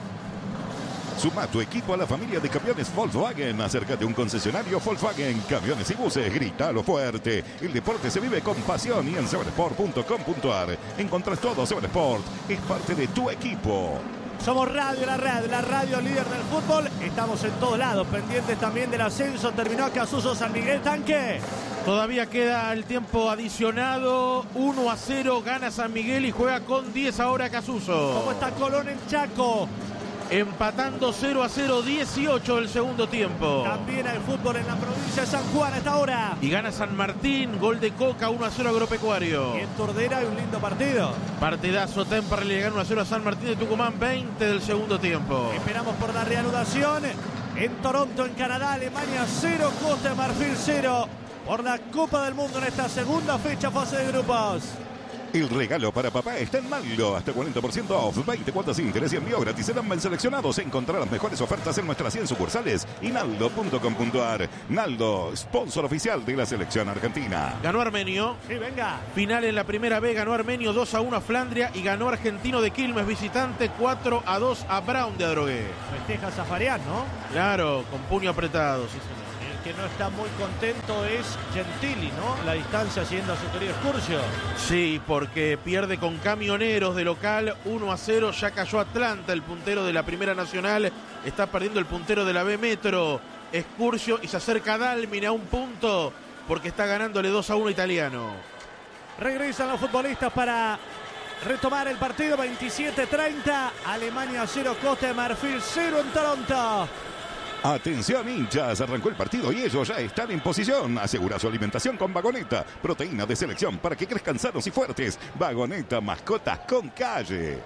Suma tu equipo a la familia de camiones Volkswagen. Acércate a un concesionario Volkswagen. Camiones y buses, grítalo fuerte. El deporte se vive con pasión y en Seversport punto com punto ar encontrás todo. Seversport es parte de tu equipo. Somos Radio La Red, la radio líder del fútbol. Estamos en todos lados, pendientes también del ascenso. Terminó Acasuso San Miguel, Tanque. Todavía queda el tiempo adicionado. uno a cero gana San Miguel y juega con diez ahora Acasuso. ¿Cómo está Colón en Chaco? Empatando cero a cero, dieciocho del segundo tiempo. También hay fútbol en la provincia de San Juan a esta hora. Y gana San Martín, gol de Coca, uno a cero Agropecuario. Y en Tordera hay un lindo partido. Partidazo, Temperley le gana uno a cero a San Martín de Tucumán, veinte del segundo tiempo. Esperamos por la reanudación. En Toronto, en Canadá, Alemania cero, Costa de Marfil cero. Por la Copa del Mundo en esta segunda fecha, fase de grupos. El regalo para papá está en Naldo. Hasta cuarenta por ciento off, veinte cuotas sin interés y envío gratis. Serán bien seleccionados. Encontrarán las mejores ofertas en nuestras cien sucursales y naldo punto com punto ar. Naldo, sponsor oficial de la selección argentina. Ganó Armenio. Sí, venga. Final en la primera B, ganó Armenio dos a uno a Flandria y ganó Argentino de Quilmes visitante cuatro a dos a Brown de Adrogué. Festeja Zafarian, ¿no? Claro, con puño apretado, sí señor. Que no está muy contento es Gentili, ¿no? La distancia siguiendo a su querido Excursio. Sí, porque pierde con Camioneros de local uno a cero. Ya cayó Atlanta, el puntero de la Primera Nacional. Está perdiendo el puntero de la B Metro, Excursio, y se acerca Dálmine a un punto porque está ganándole dos a uno Italiano. Regresan los futbolistas para retomar el partido. Veintisiete treinta. Alemania cero, Costa de Marfil cero en Toronto. Atención hinchas, arrancó el partido y ellos ya están en posición. Asegura su alimentación con Vagoneta, proteína de selección para que crezcan sanos y fuertes. Vagoneta, mascotas con calle.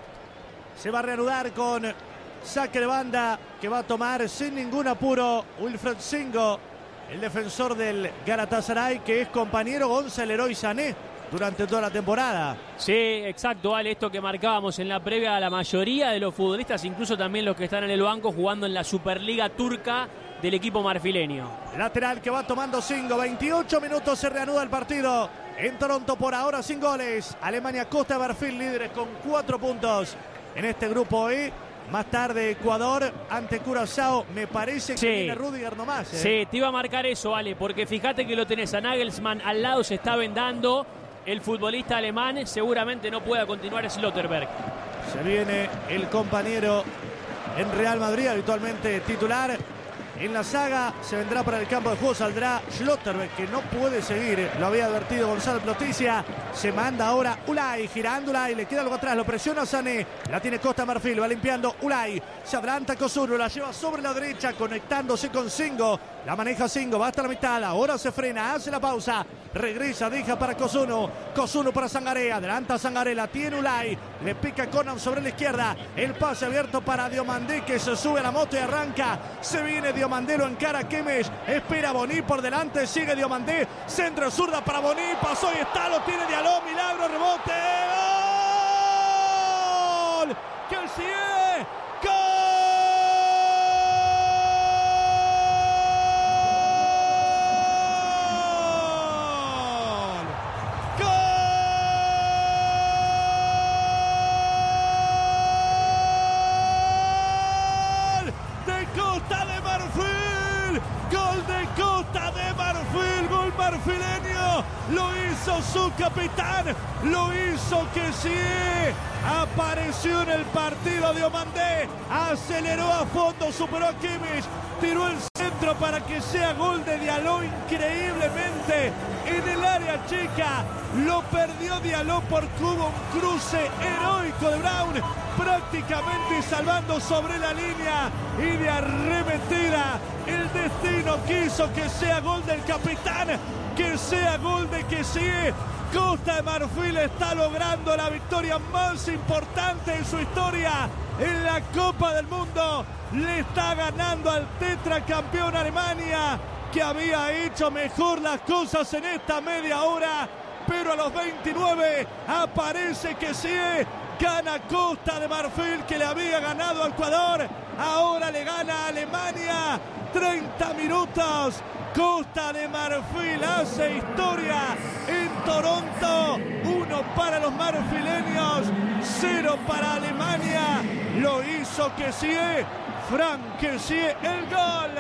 Se va a reanudar con saque de banda que va a tomar sin ningún apuro Wilfred Singo, el defensor del Galatasaray, que es compañero Gonzalo Leroy Sané durante toda la temporada. Sí, exacto, Ale, esto que marcábamos en la previa, a la mayoría de los futbolistas, incluso también los que están en el banco, jugando en la Superliga turca del equipo marfileño. Lateral que va tomando Singo, veintiocho minutos, se reanuda el partido en Toronto, por ahora sin goles. Alemania, Costa de Marfil líderes con cuatro puntos en este grupo E. Más tarde Ecuador ante Curazao. Me parece que sí. viene Rudiger nomás. ¿eh? Sí, te iba a marcar eso, Ale, porque fíjate que lo tenés a Nagelsmann al lado, se está vendando. El futbolista alemán seguramente no pueda continuar Slotterberg. Se viene el compañero en Real Madrid, habitualmente titular. En la saga se vendrá para el campo de juego, saldrá Schlotterbeck, que no puede seguir, lo había advertido Gonzalo Ploticia. Se manda ahora Ulay, girando Ulay, le queda algo atrás, lo presiona Sané, la tiene Costa Marfil, va limpiando Ulay, se adelanta Cosuno, la lleva sobre la derecha, conectándose con Singo, la maneja Singo, va hasta la mitad, ahora se frena, hace la pausa, regresa, deja para Cosuno, Cosuno para Sangaré, adelanta Sangaré, la tiene Ulay, le pica Conan sobre la izquierda, el pase abierto para Diomandé, que se sube a la moto y arranca, se viene Diomandé. Diomandé lo encara Kemes, espera Boní por delante, sigue Diomandé, centro zurda para Boní, pasó y está, lo tiene Diallo, milagro, rebote, ¡gol! ¡Que sigue! ¡Gol! Marfileño, lo hizo su capitán, lo hizo que sí, apareció en el partido Diomandé, aceleró a fondo, superó a Kimmich, tiró el centro para que sea gol de Diallo increíblemente en el área chica. Lo perdió Diallo porque hubo un cruce heroico de Brown, prácticamente salvando sobre la línea, y de arremetida el destino quiso que sea gol del capitán, que sea gol de Kessie. Costa de Marfil está logrando la victoria más importante en su historia en la Copa del Mundo. Le está ganando al tetracampeón Alemania, que había hecho mejor las cosas en esta media hora, pero a los veintinueve aparece Kessie. Gana Costa de Marfil, que le había ganado a Ecuador, ahora le gana a Alemania. treinta minutos, Costa de Marfil hace historia en Toronto. Uno para los marfileños, cero para Alemania. Lo hizo Kessie, Franck Kessie, el gol.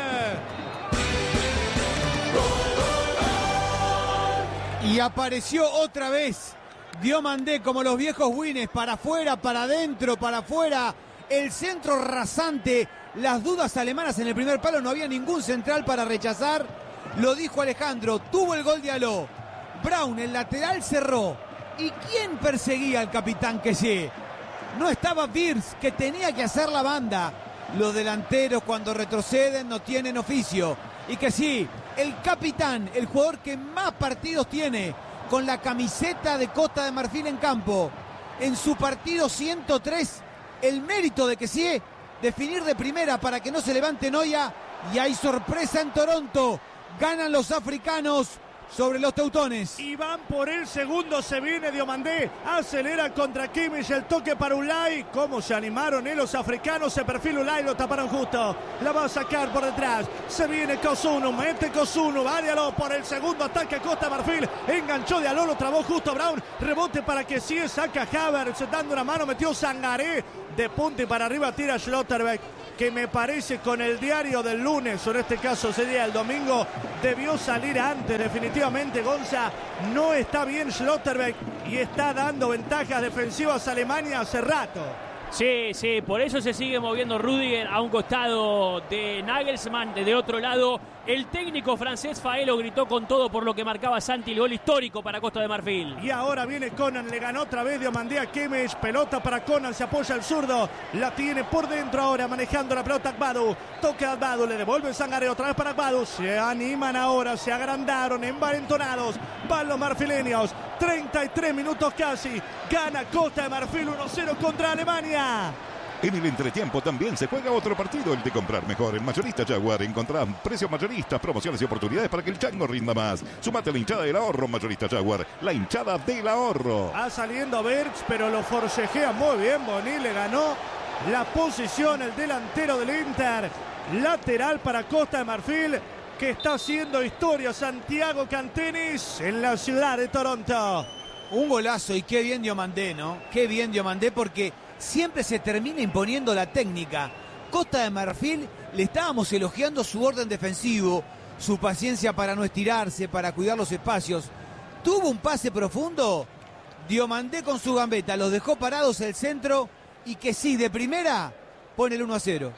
Y apareció otra vez Diomandé, como los viejos wines, para afuera, para adentro, para afuera. El centro rasante, las dudas alemanas en el primer palo, no había ningún central para rechazar. Lo dijo Alejandro, tuvo el gol de Diallo. Brown, el lateral, cerró. ¿Y quién perseguía al capitán Kessie? No estaba Wirtz, que tenía que hacer la banda. Los delanteros, cuando retroceden, no tienen oficio. Y Kessie, el capitán, el jugador que más partidos tiene con la camiseta de Costa de Marfil en campo, en su partido ciento tres, el mérito de Kessie, definir de primera para que no se levante Noya. Y hay sorpresa en Toronto. Ganan los africanos sobre los teutones. Y van por el segundo, se viene Diomandé, acelera contra Kimmich, el toque para Ulay. Cómo se animaron eh, los africanos, se perfila Ulay, lo taparon justo. La va a sacar por detrás, se viene Kosunu, mete Kosunu, va Diallo por el segundo ataque a Costa de Marfil. Enganchó Diallo, lo trabó justo Brown, rebote para que sí, saca Havertz, dando una mano, metió Sangaré. De punta y para arriba tira Schlotterbeck, que me parece con el diario del lunes, o en este caso sería el domingo, debió salir antes. Definitivamente Gonza, no está bien Schlotterbeck y está dando ventajas defensivas a Alemania hace rato. Sí, sí, por eso se sigue moviendo Rüdiger a un costado de Nagelsmann. Desde otro lado, el técnico francés Faelo gritó con todo por lo que marcaba Santi, el gol histórico para Costa de Marfil. Y ahora viene Conan, le ganó otra vez Diomandé a Kimmich, pelota para Conan, se apoya al zurdo, la tiene por dentro ahora, manejando la pelota Agbadou, toca Agbadou, le devuelve Sangaré otra vez para Agbadou, se animan ahora, se agrandaron, envalentonados, van los marfileños, treinta y tres minutos casi, gana Costa de Marfil uno cero contra Alemania. En el entretiempo también se juega otro partido, el de comprar mejor. En Mayorista Jaguar encontrarán precios mayoristas, promociones y oportunidades para que el chango rinda más. Sumate a la hinchada del ahorro, Mayorista Jaguar, la hinchada del ahorro. Va saliendo Wirtz, pero lo forcejea muy bien. Boni le ganó la posición el delantero del Inter. Lateral para Costa de Marfil, que está haciendo historia Santiago Cantenis en la ciudad de Toronto. Un golazo, y qué bien Diomandé, ¿no? Qué bien Diomandé, porque siempre se termina imponiendo la técnica. Costa de Marfil, le estábamos elogiando su orden defensivo, su paciencia para no estirarse, para cuidar los espacios. Tuvo un pase profundo, Diomandé con su gambeta, los dejó parados el centro, y que sí, de primera, pone el uno a cero.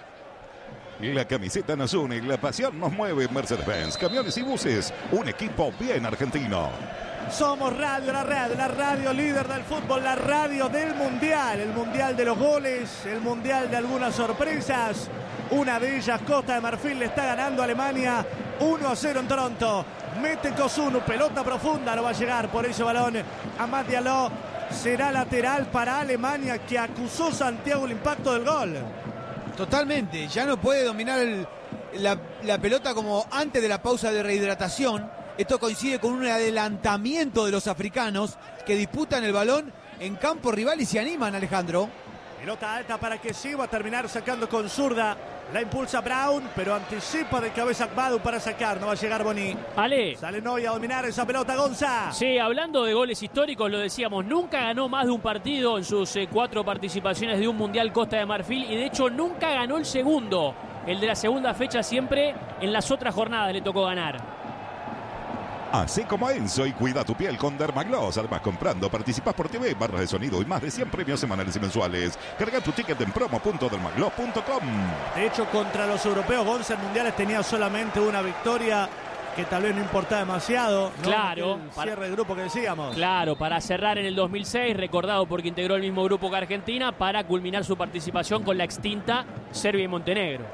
La camiseta nos une, la pasión nos mueve. Mercedes-Benz, camiones y buses, un equipo bien argentino. Somos Radio La Red, la radio líder del fútbol, la radio del Mundial, el Mundial de los goles, el Mundial de algunas sorpresas. Una de ellas, Costa de Marfil le está ganando a Alemania uno a cero en Toronto. Mete Kosunu, pelota profunda, no va a llegar por ese balón a Amad Diallo. Será lateral para Alemania, que acusó Santiago el impacto del gol. Totalmente, ya no puede dominar el, la, la pelota como antes de la pausa de rehidratación. Esto coincide con un adelantamiento de los africanos que disputan el balón en campo rival y se animan, Alejandro. Pelota alta para que sí, va a terminar sacando con zurda. La impulsa Brown, pero anticipa de cabeza Agbadou para sacar. No va a llegar Boni. Ale. Sale Noy a dominar esa pelota, Gonza. Sí, hablando de goles históricos, lo decíamos, nunca ganó más de un partido en sus eh, cuatro participaciones de un Mundial Costa de Marfil, y de hecho nunca ganó el segundo. El de la segunda fecha siempre en las otras jornadas le tocó ganar. Así como Enzo y cuida tu piel con Dermagloss. Además, comprando, participas por T V, barras de sonido y más de cien premios semanales y mensuales. Carga tu ticket en promo punto dermagloss punto com. De hecho, contra los europeos, Gonza en mundiales tenía solamente una victoria que tal vez no importaba demasiado, ¿no? Claro. El cierre de grupo que decíamos. Claro, para cerrar en el dos mil seis, recordado porque integró el mismo grupo que Argentina, para culminar su participación con la extinta Serbia y Montenegro.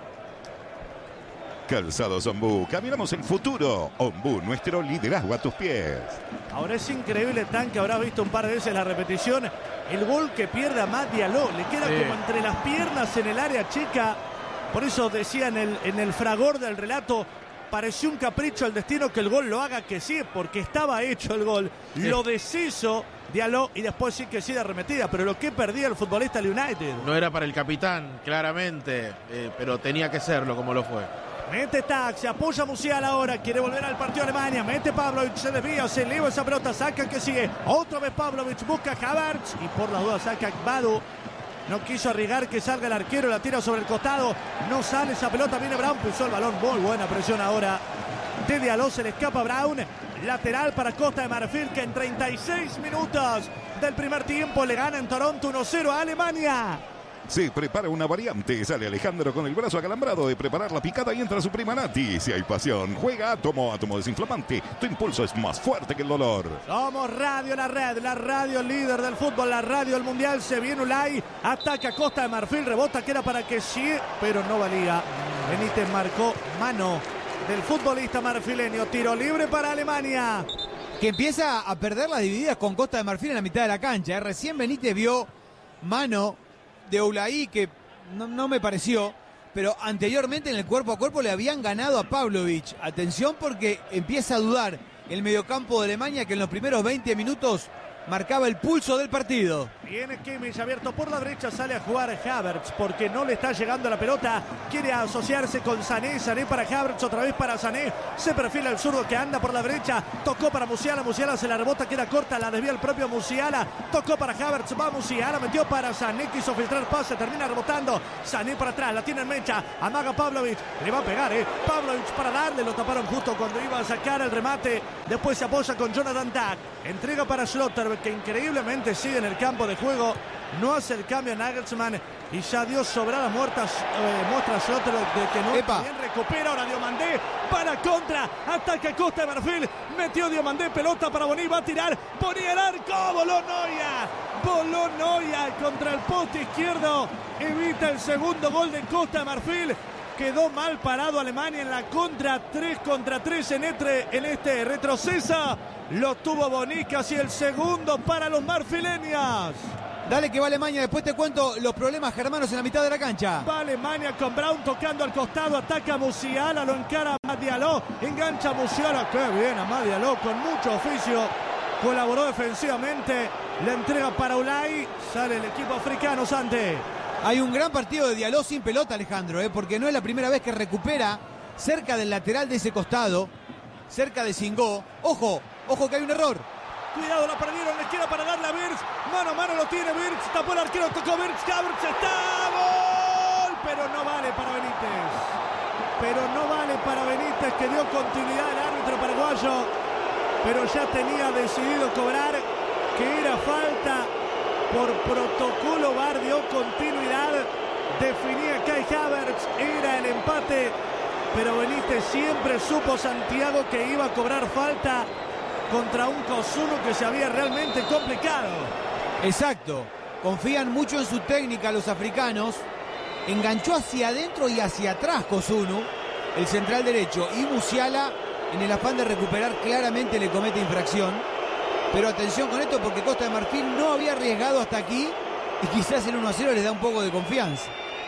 Calzados Ombú, caminamos el futuro. Ombú, nuestro liderazgo a tus pies. Ahora es increíble, Tan, que habrás visto un par de veces la repetición. El gol que pierde a Mat Diallo, le queda sí. como entre las piernas en el área chica. Por eso decía en el, en el fragor del relato, pareció un capricho al destino que el gol lo haga que sí, porque estaba hecho el gol. Sí. Lo deshizo Diallo y después sí que sí de arremetida, pero lo que perdía el futbolista del United. No era para el capitán, claramente, eh, pero tenía que serlo como lo fue. Mete Tac, se apoya Musiala ahora, quiere volver al partido Alemania, mete Pavlovic, se desvía, se eleva esa pelota, saca que sigue, otra vez Pavlovic, busca Havertz y por la duda saca Badu. No quiso arriesgar que salga el arquero, la tira sobre el costado, no sale esa pelota, viene Brown, pisó el balón, muy buena presión ahora de Diallo, se le escapa Brown, lateral para Costa de Marfil que en treinta y seis minutos del primer tiempo le gana en Toronto uno cero a Alemania. Se prepara una variante, sale Alejandro con el brazo acalambrado de preparar la picada y entra su prima Nati. Si hay pasión, juega Átomo, Átomo desinflamante. Tu impulso es más fuerte que el dolor. Somos Radio La Red, la radio líder del fútbol, la radio del mundial. Se viene Ulay, ataca Costa de Marfil, rebota que era para que sí, pero no valía. Benítez marcó mano del futbolista marfileño. Tiro libre para Alemania, que empieza a perder las divididas con Costa de Marfil en la mitad de la cancha. ¿eh? Recién Benítez vio mano de Ulay que no, no me pareció, pero anteriormente en el cuerpo a cuerpo le habían ganado a Pavlovic. Atención porque empieza a dudar el mediocampo de Alemania, que en los primeros veinte minutos marcaba el pulso del partido. Viene Kimmich abierto por la derecha, sale a jugar Havertz porque no le está llegando la pelota, quiere asociarse con Sané, Sané para Havertz, otra vez para Sané, se perfila el zurdo que anda por la derecha, tocó para Musiala, Musiala se la rebota, queda corta, la desvía el propio Musiala, tocó para Havertz, va Musiala, metió para Sané, quiso filtrar pase, termina rebotando, Sané para atrás, la tiene en mecha, amaga Pavlovic, le va a pegar, eh, Pavlovic para darle, lo taparon justo cuando iba a sacar el remate, después se apoya con Jonathan Tah, entrega para Schlotterbeck, que increíblemente sigue en el campo de juego, no hace el cambio a Nagelsmann y ya dio sobradas muertas, eh, muestra Schlotterbeck de que no Epa. bien recupera ahora Diomandé para contra, ataca Costa de Marfil, metió Diomandé, pelota para Boni, va a tirar, Boni el arco, voló Neuer, voló Neuer contra el poste izquierdo, evita el segundo gol de Costa de Marfil. Quedó mal parado Alemania en la contra, tres contra tres en este, en este retrocesa. Lo tuvo Boni, casi el segundo para los marfileños. Dale que va Alemania, después te cuento los problemas germanos en la mitad de la cancha. Va Alemania con Brown tocando al costado, ataca Musiala, lo encara a Diallo, engancha a Musiala, qué bien a Diallo, con mucho oficio, colaboró defensivamente, le entrega para Ulay, sale el equipo africano, Sante. Hay un gran partido de Diallo sin pelota, Alejandro, ¿eh? porque no es la primera vez que recupera cerca del lateral de ese costado, cerca de Singó. Ojo, ojo que hay un error. Cuidado, la perdieron, le queda para darle a Wirtz. Mano a mano lo tiene Wirtz, tapó el arquero, tocó Wirtz, Havertz está, gol, pero no vale para Benítez. Pero no vale para Benítez, que dio continuidad al árbitro paraguayo, pero ya tenía decidido cobrar, que era falta. Por protocolo V A R dio continuidad, definía Kai Havertz, era el empate, pero Benítez siempre supo, Santiago, que iba a cobrar falta contra un Cosuno que se había realmente complicado. Exacto, confían mucho en su técnica los africanos, enganchó hacia adentro y hacia atrás Cosuno, el central derecho, y Musiala en el afán de recuperar claramente le comete infracción. Pero atención con esto porque Costa de Marfil no había arriesgado hasta aquí y quizás el uno a cero les da un poco de confianza.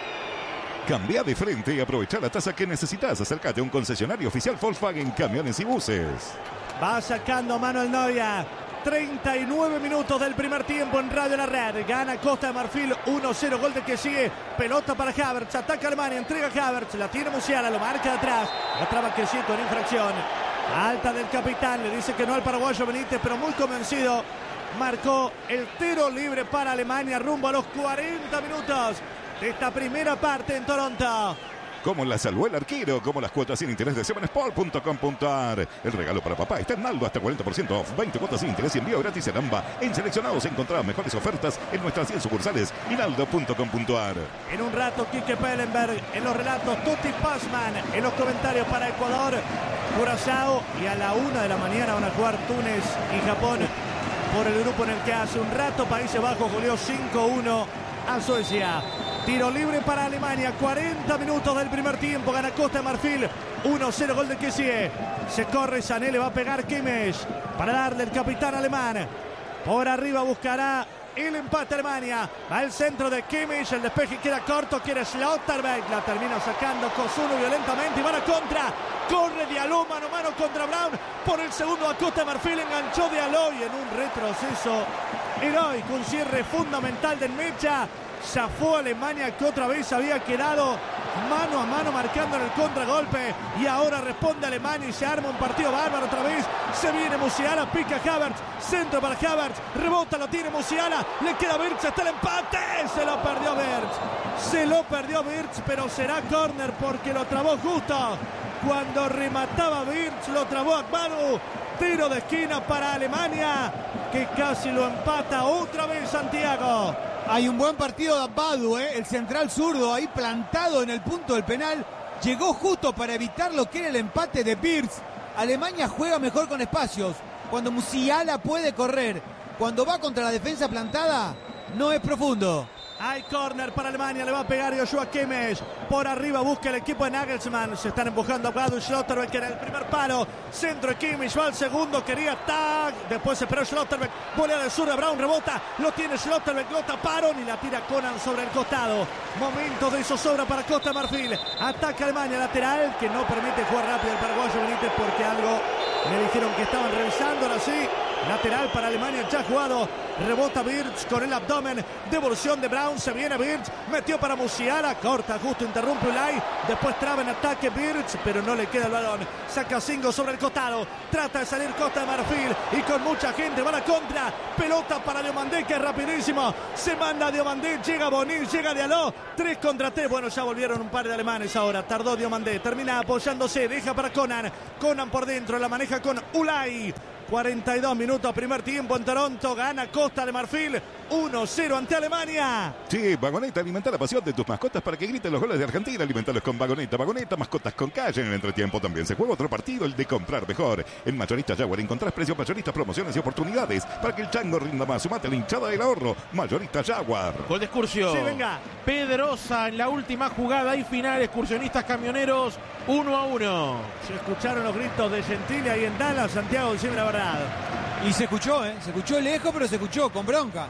Cambia de frente y aprovecha la tasa que necesitas. Acércate a un concesionario oficial Volkswagen Camiones y Buses. Va sacando Manuel Neuer. treinta y nueve minutos del primer tiempo en Radio La Red. Gana Costa de Marfil uno cero. Gol de que sigue. Pelota para Havertz. Ataca Alemania. Entrega Havertz. La tiene Musiala. Lo marca de atrás. La traba que sigue con infracción. Alta del capitán, le dice que no al paraguayo Benítez, pero muy convencido. Marcó el tiro libre para Alemania rumbo a los cuarenta minutos de esta primera parte en Toronto. como la salvó el arquero, como las cuotas sin interés de seven sport punto com punto a r. El regalo para papá está en Naldo hasta cuarenta por ciento off, veinte cuotas sin interés y envío gratis en AMBA. En seleccionados encontrarás mejores ofertas en nuestras cien sucursales y naldo punto com punto a r. En un rato, Quique Pellenberg en los relatos, Tutti Passman en los comentarios para Ecuador, Curazao, y a la una de la mañana van a jugar Túnez y Japón por el grupo en el que hace un rato Países Bajos goleó cinco uno a Suecia. Tiro libre para Alemania, cuarenta minutos del primer tiempo, gana Costa de Marfil, uno cero, gol de Kessie. Se corre Sané, le va a pegar Kimmich para darle el capitán alemán. Por arriba buscará el empate Alemania. Va el centro de Kimmich, el despeje queda corto, quiere Schlotterbeck, la termina sacando Kosuno violentamente y va a la contra. Corre Diallo mano a mano contra Brown. Por el segundo a Costa de Marfil, enganchó Diallo y en un retroceso heroico, un cierre fundamental del Mecha. Zafó Alemania, que otra vez había quedado mano a mano marcando en el contragolpe, y ahora responde Alemania y se arma un partido bárbaro otra vez. Se viene Musiala, pica Havertz, centro para Havertz, rebota, lo tiene Musiala, le queda Wirtz, está el empate, se lo perdió Wirtz, se lo perdió Wirtz, pero será córner porque lo trabó justo cuando remataba Wirtz, lo trabó Akbadu. Tiro de esquina para Alemania, que casi lo empata otra vez Santiago. Hay un buen partido de Akbadu, ¿eh? El central zurdo ahí plantado en el punto del penal. Llegó justo para evitar lo que era el empate de Wirtz. Alemania juega mejor con espacios. Cuando Musiala puede correr, cuando va contra la defensa plantada, no es profundo. Hay córner para Alemania, le va a pegar Joshua Kimmich. Por arriba busca el equipo de Nagelsmann. Se están empujando a Akbadu y Schlotterbeck, que era el primer palo. Centro de Kimmich, va al segundo, quería tag. Después se esperó Schlotterbeck. Volea del sur de Brown, rebota. Lo tiene Schlotterbeck, lo taparon y la tira Conan sobre el costado. Momento de zozobra para Costa de Marfil. Ataca Alemania, lateral, que no permite jugar rápido el paraguayo Benítez porque algo me dijeron que estaban revisando. Ahora sí, lateral para Alemania, ya jugado. Rebota Wirtz con el abdomen. Devolución de Brown. Se viene Wirtz. Metió para Musiala. Corta, justo interrumpe Ulay. Después traba en ataque Wirtz, pero no le queda el balón. Saca Singo sobre el costado. Trata de salir Costa de Marfil. Y con mucha gente va a la contra. Pelota para Diomandé, que es rapidísimo. Se manda Diomandé. Llega Boni. Llega Diallo. Tres contra tres. Bueno, ya volvieron un par de alemanes ahora. Tardó Diomandé. Termina apoyándose. Deja para Conan. Conan por dentro. La maneja con Ulay. cuarenta y dos minutos, primer tiempo en Toronto. Gana Costa de Marfil uno cero ante Alemania. Sí, Vagoneta, alimenta la pasión de tus mascotas para que griten los goles de Argentina. Alimentalos con Vagoneta. Vagoneta, mascotas con calle. En el entretiempo también se juega otro partido, el de comprar mejor. En Mayorista Jaguar encontrás precios mayoristas, promociones y oportunidades para que el chango rinda más. Sumate a la hinchada del ahorro. Mayorista Jaguar. Gol de Excursio. Sí, venga. Pedrosa en la última jugada y final. Excursionistas camioneros uno a uno. Se escucharon los gritos de Gentili ahí en Dallas. Santiago, decime la verdad. Y se escuchó, ¿eh? Se escuchó lejos, pero se escuchó con bronca.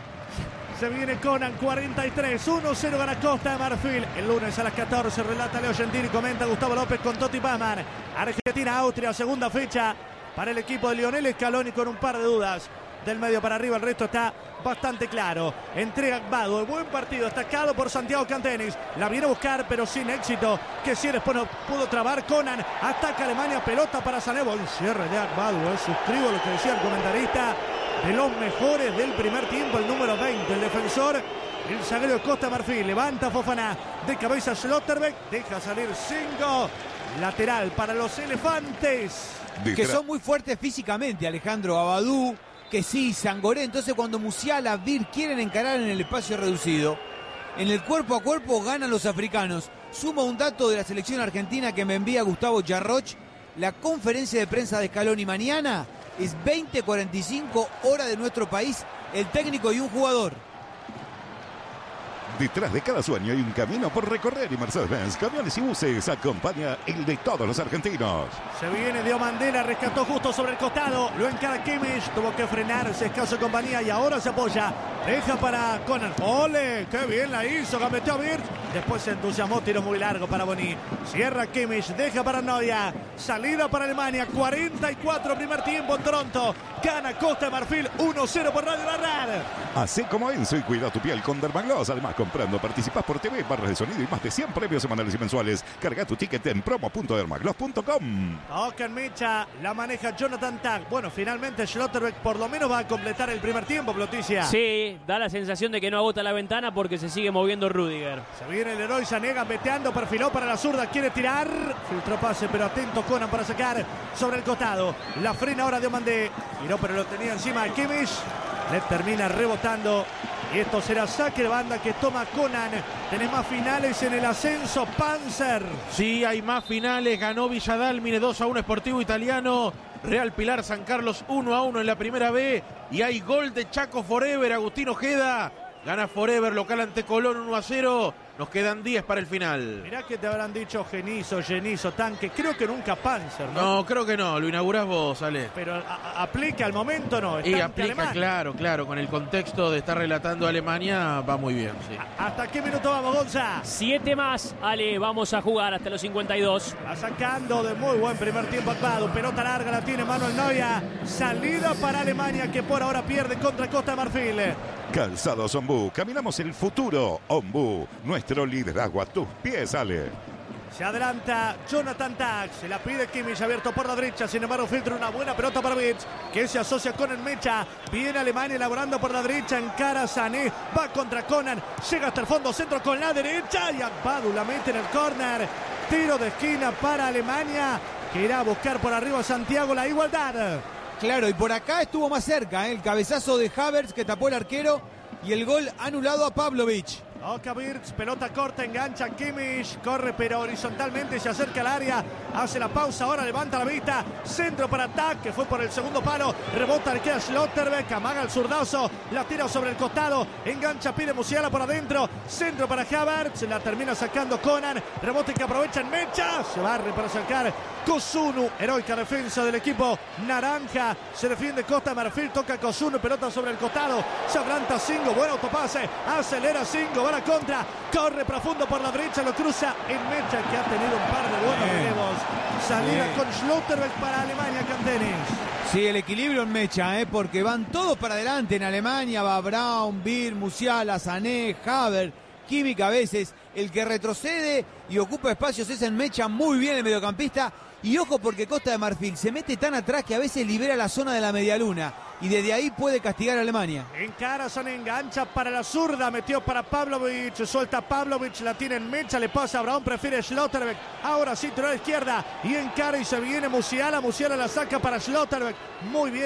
Se viene Conan, cuarenta y tres, uno cero gana Costa de Marfil. El lunes a las catorce relata Leo Gentili, comenta Gustavo López con Totti Passman. Argentina-Austria, segunda fecha para el equipo de Lionel Scaloni con un par de dudas. Del medio para arriba el resto está bastante claro. Entrega Akbadu, buen partido, destacado por Santiago Cantenis. La viene a buscar pero sin éxito, que si después no pudo trabar. Conan, ataca Alemania, pelota para Sané. Buen cierre de Akbadu, eh. Suscribo lo que decía el comentarista, de los mejores del primer tiempo, el número veinte, el defensor, el zaguero de Costa de Marfil. Levanta Fofana, de cabeza Schlotterbeck, deja salir cinco. Lateral para los elefantes, que son muy fuertes físicamente. Alejandro, Abadú, que sí, Sangoré. Entonces cuando Musiala, Vir quieren encarar en el espacio reducido, en el cuerpo a cuerpo ganan los africanos. Suma un dato de la selección argentina que me envía Gustavo Jarroch. La conferencia de prensa de Scaloni mañana es veinte cuarenta y cinco hora de nuestro país. El técnico y un jugador. Detrás de cada sueño hay un camino por recorrer y Mercedes-Benz Camiones y Buses acompaña el de todos los argentinos. Se viene Diomandé, la rescató justo sobre el costado, lo encara Kimmich, tuvo que frenarse, escaso compañía y ahora se apoya. Deja para Conan. ¡Ole! ¡Qué bien la hizo! Gambeteó a Wirtz. Después se entusiasmó, tiro muy largo para Boni. Cierra Kimmich, deja para Neuer. Salida para Alemania, cuarenta y cuatro primer tiempo en Toronto. Gana Costa de Marfil uno cero por Radio La Red. Así como Enzo y cuida tu piel con Dermagloss. Además, con Comprando participás por T V, barras de sonido y más de cien premios semanales y mensuales. Carga tu ticket en promo punto dermagloss punto com. Toca en mecha, la maneja Jonathan Tah. Bueno, finalmente Schlotterbeck por lo menos va a completar el primer tiempo, Ploticia. Sí, da la sensación de que no agota la ventana porque se sigue moviendo Rüdiger. Se viene el héroe, Sanega meteando, perfiló para la zurda, quiere tirar. Filtró pase, pero atento Conan para sacar sobre el costado. La frena ahora de Omandé. Miró, pero lo tenía encima de Kimmich. Le termina rebotando. Y esto será saque de banda que toma Conan. Tenés más finales en el ascenso, Panzer. Sí, hay más finales. Ganó Villadalmine dos a uno Sportivo Italiano. Real Pilar San Carlos uno a uno en la primera B. Y hay gol de Chaco Forever. Agustín Ojeda gana Forever local ante Colón uno a cero. Nos quedan diez para el final. Mirá que te habrán dicho Genizo, Genizo, Tanque. Creo que nunca Panzer, ¿no? No, creo que no. Lo inaugurás vos, Ale. Pero a, a, aplica al momento, ¿no? Y aplica, alemán. Claro, claro. Con el contexto de estar relatando a Alemania, va muy bien, sí. A, ¿Hasta qué minuto vamos, Gonza? Siete más, Ale. Vamos a jugar hasta los cincuenta y dos. Va sacando de muy buen primer tiempo actuado. Pelota larga la tiene Manuel Neuer. Salida para Alemania que por ahora pierde contra Costa de Marfil. Calzados Ombú, caminamos el futuro. Ombú, nuestro liderazgo a tus pies, Ale. Se adelanta Jonathan Tah, se la pide Kimmich, abierto por la derecha, sin embargo filtra una buena pelota para Vitz, que se asocia con el Mecha. Viene Alemania elaborando por la derecha, encara Sané, va contra Conan, llega hasta el fondo, centro con la derecha y Agbadu la mete en el córner. Tiro de esquina para Alemania, que irá a buscar por arriba a Santiago la igualdad. Claro, y por acá estuvo más cerca, ¿eh? El cabezazo de Havertz que tapó el arquero y el gol anulado a Pavlovic. Toca Wirtz, pelota corta, engancha Kimmich, corre pero horizontalmente, se acerca al área, hace la pausa, ahora levanta la vista, centro para Tah, que fue por el segundo palo, rebota, le queda Schlotterbeck, amaga el zurdazo, la tira sobre el costado, engancha, pide Musiala por adentro, centro para Havertz, la termina sacando Conan, rebote que aprovecha en Mecha, se barre para sacar Kozunu, heroica defensa del equipo naranja, se defiende Costa de Marfil, toca Kozunu, pelota sobre el costado, se adelanta Singo, buen autopase, acelera Singo, va a la contra, corre profundo por la derecha, lo cruza en Mecha, que ha tenido un par de buenos relevos. Salida Bien. con Schlotterbeck para Alemania, Cantenis. Sí, el equilibrio en Mecha, ¿eh? Porque van todos para adelante en Alemania, va Braun, Bir, Musiala, Sané, Havertz, Kimmich a veces. El que retrocede y ocupa espacios es en Mecha, muy bien el mediocampista. Y ojo porque Costa de Marfil se mete tan atrás que a veces libera la zona de la medialuna. Y desde ahí puede castigar a Alemania. Encara, Sané, engancha para la zurda, metió para Pavlovic, suelta Pavlovic, la tiene en Mecha, le pasa a Braun, prefiere Schlotterbeck. Ahora sí, tiro a la izquierda y encara y se viene Musiala, Musiala la saca para Schlotterbeck. Muy bien.